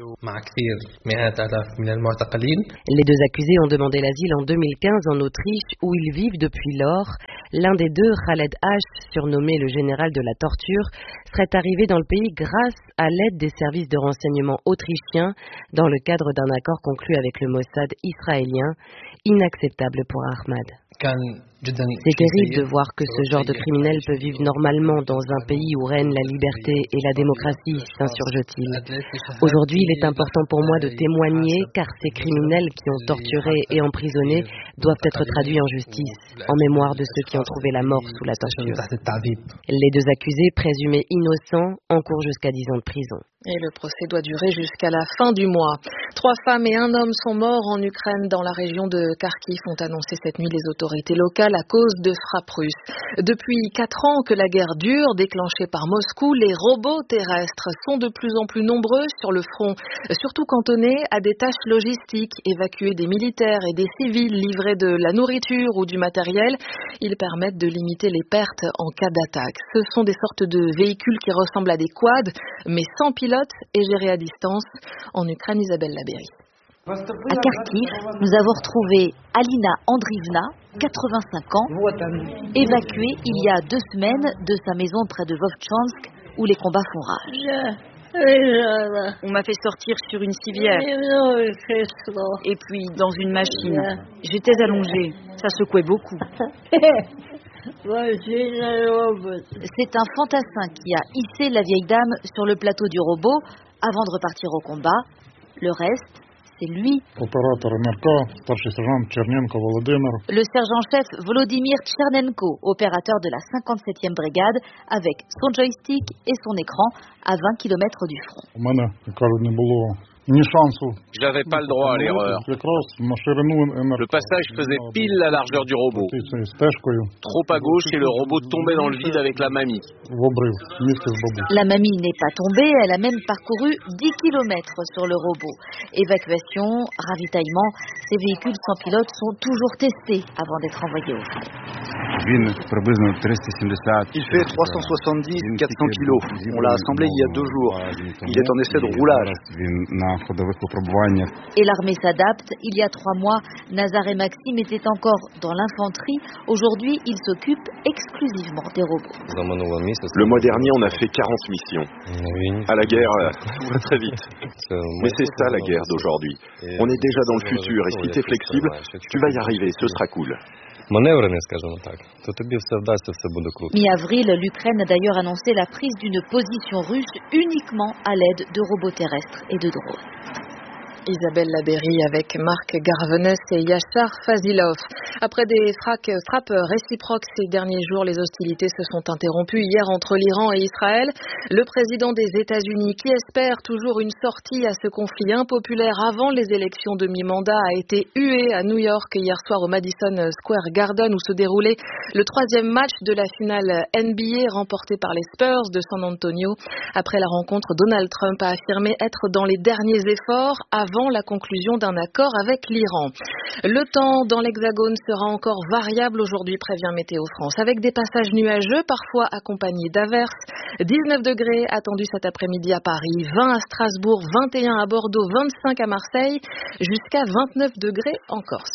Les 2 accusés ont demandé l'asile en 2015 en Autriche où ils vivent depuis lors. L'un des 2, Khaled H, surnommé le général de la torture, serait arrivé dans le pays grâce à l'aide des services de renseignement autrichiens dans le cadre d'un accord conclu avec le Mossad israélien, inacceptable pour Ahmad. C'est terrible de voir que ce genre de criminel peut vivre normalement dans un pays où règne la liberté et la démocratie, s'insurge-t-il. Aujourd'hui, il est important pour moi de témoigner car ces criminels qui ont torturé et emprisonné doivent être traduits en justice, en mémoire de ceux qui ont trouvé la mort sous la torture. Les 2 accusés, présumés innocents, encourent jusqu'à 10 ans de prison. Et le procès doit durer jusqu'à la fin du mois. 3 femmes et 1 homme sont morts en Ukraine dans la région de Kharkiv, ont annoncé cette nuit les autorités locales à cause de frappes russes. Depuis 4 ans que la guerre dure, déclenchée par Moscou, les robots terrestres sont de plus en plus nombreux sur le front, surtout cantonnés à des tâches logistiques, évacuer des militaires et des civils, livrer de la nourriture ou du matériel. Ils permettent de limiter les pertes en cas d'attaque. Ce sont des sortes de véhicules qui ressemblent à des quads, mais sans pilote et gérés à distance. En Ukraine, Isabelle Labéry. À Kharkiv, nous avons retrouvé Alina Andrievna, 85 ans, évacuée il y a 2 semaines de sa maison près de Vovchansk, où les combats font rage. On m'a fait sortir sur une civière et puis dans une machine. J'étais allongée, ça secouait beaucoup. C'est un fantassin qui a hissé la vieille dame sur le plateau du robot avant de repartir au combat. Le reste, c'est lui. Le sergent-chef Volodymyr Tchernenko, opérateur de la 57e brigade, avec son joystick et son écran à 20 km du front. J'avais pas le droit à l'erreur. Le passage faisait pile la largeur du robot. Trop à gauche et le robot tombait dans le vide avec la mamie. La mamie n'est pas tombée, elle a même parcouru 10 km sur le robot. Évacuation, ravitaillement, ces véhicules sans pilote sont toujours testés avant d'être envoyés au front. Il fait 370-400 kilos. On l'a assemblé il y a 2 jours. Il est en essai de roulage. Et l'armée s'adapte. Il y a 3 mois, Nazar et Maxime étaient encore dans l'infanterie. Aujourd'hui, ils s'occupent exclusivement des robots. Le mois dernier, on a fait 40 missions. À la guerre, tout va très vite. Mais c'est ça la guerre d'aujourd'hui. On est déjà dans le futur et si t'es flexible, tu vas y arriver, ce sera cool. Mi-avril, l'Ukraine a d'ailleurs annoncé la prise d'une position russe uniquement à l'aide de robots terrestres et de drones. Isabelle Labéry avec Marc Garvenès et Yashar Fazilov. Après des frappes réciproques ces derniers jours, les hostilités se sont interrompues hier entre l'Iran et Israël. Le président des États-Unis, qui espère toujours une sortie à ce conflit impopulaire avant les élections de mi-mandat, a été hué à New York hier soir au Madison Square Garden où se déroulait le 3e match de la finale NBA remporté par les Spurs de San Antonio. Après la rencontre, Donald Trump a affirmé être dans les derniers efforts avant la conclusion d'un accord avec l'Iran. Le temps dans l'Hexagone sera encore variable aujourd'hui, prévient Météo France, avec des passages nuageux, parfois accompagnés d'averses. 19 degrés attendus cet après-midi à Paris, 20 à Strasbourg, 21 à Bordeaux, 25 à Marseille, jusqu'à 29 degrés en Corse.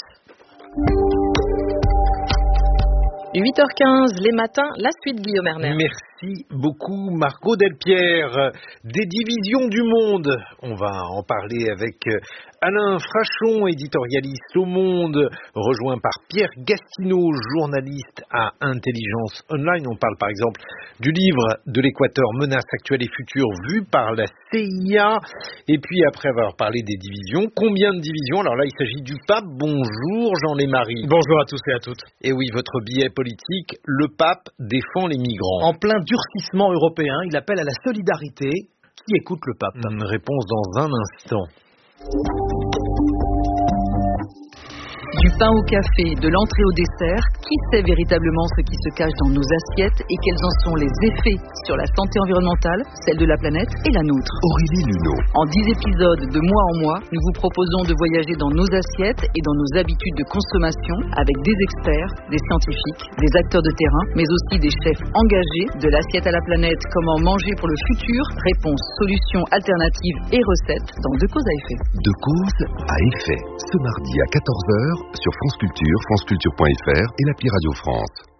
8h15, les matins, la suite, Guillaume Erner. Merci beaucoup, Margot Delpierre. Des divisions du monde. On va en parler avec Alain Frachon, éditorialiste au Monde, rejoint par Pierre Gastineau, journaliste à Intelligence Online. On parle par exemple du livre de l'Équateur, Menaces actuelles et futures, vu par la CIA. Et puis après avoir parlé des divisions, combien de divisions? Alors là, il s'agit du pape. Bonjour Jean-Lémarie. Bonjour à tous et à toutes. Et oui, votre billet politique, le pape défend les migrants. En plein durcissement européen, il appelle à la solidarité. Qui écoute le pape? Une réponse dans un instant. Du pain au café, de l'entrée au dessert, qui sait véritablement ce qui se cache dans nos assiettes et quels en sont les effets sur la santé environnementale, celle de la planète et la nôtre? Aurélie Luneau. En 10 épisodes de mois en mois, nous vous proposons de voyager dans nos assiettes et dans nos habitudes de consommation avec des experts, des scientifiques, des acteurs de terrain, mais aussi des chefs engagés. De l'assiette à la planète, comment manger pour le futur, réponses, solutions, alternatives et recettes dans De cause à effet. De cause à effet, ce mardi à 14h sur France Culture, franceculture.fr et l'appli Radio France.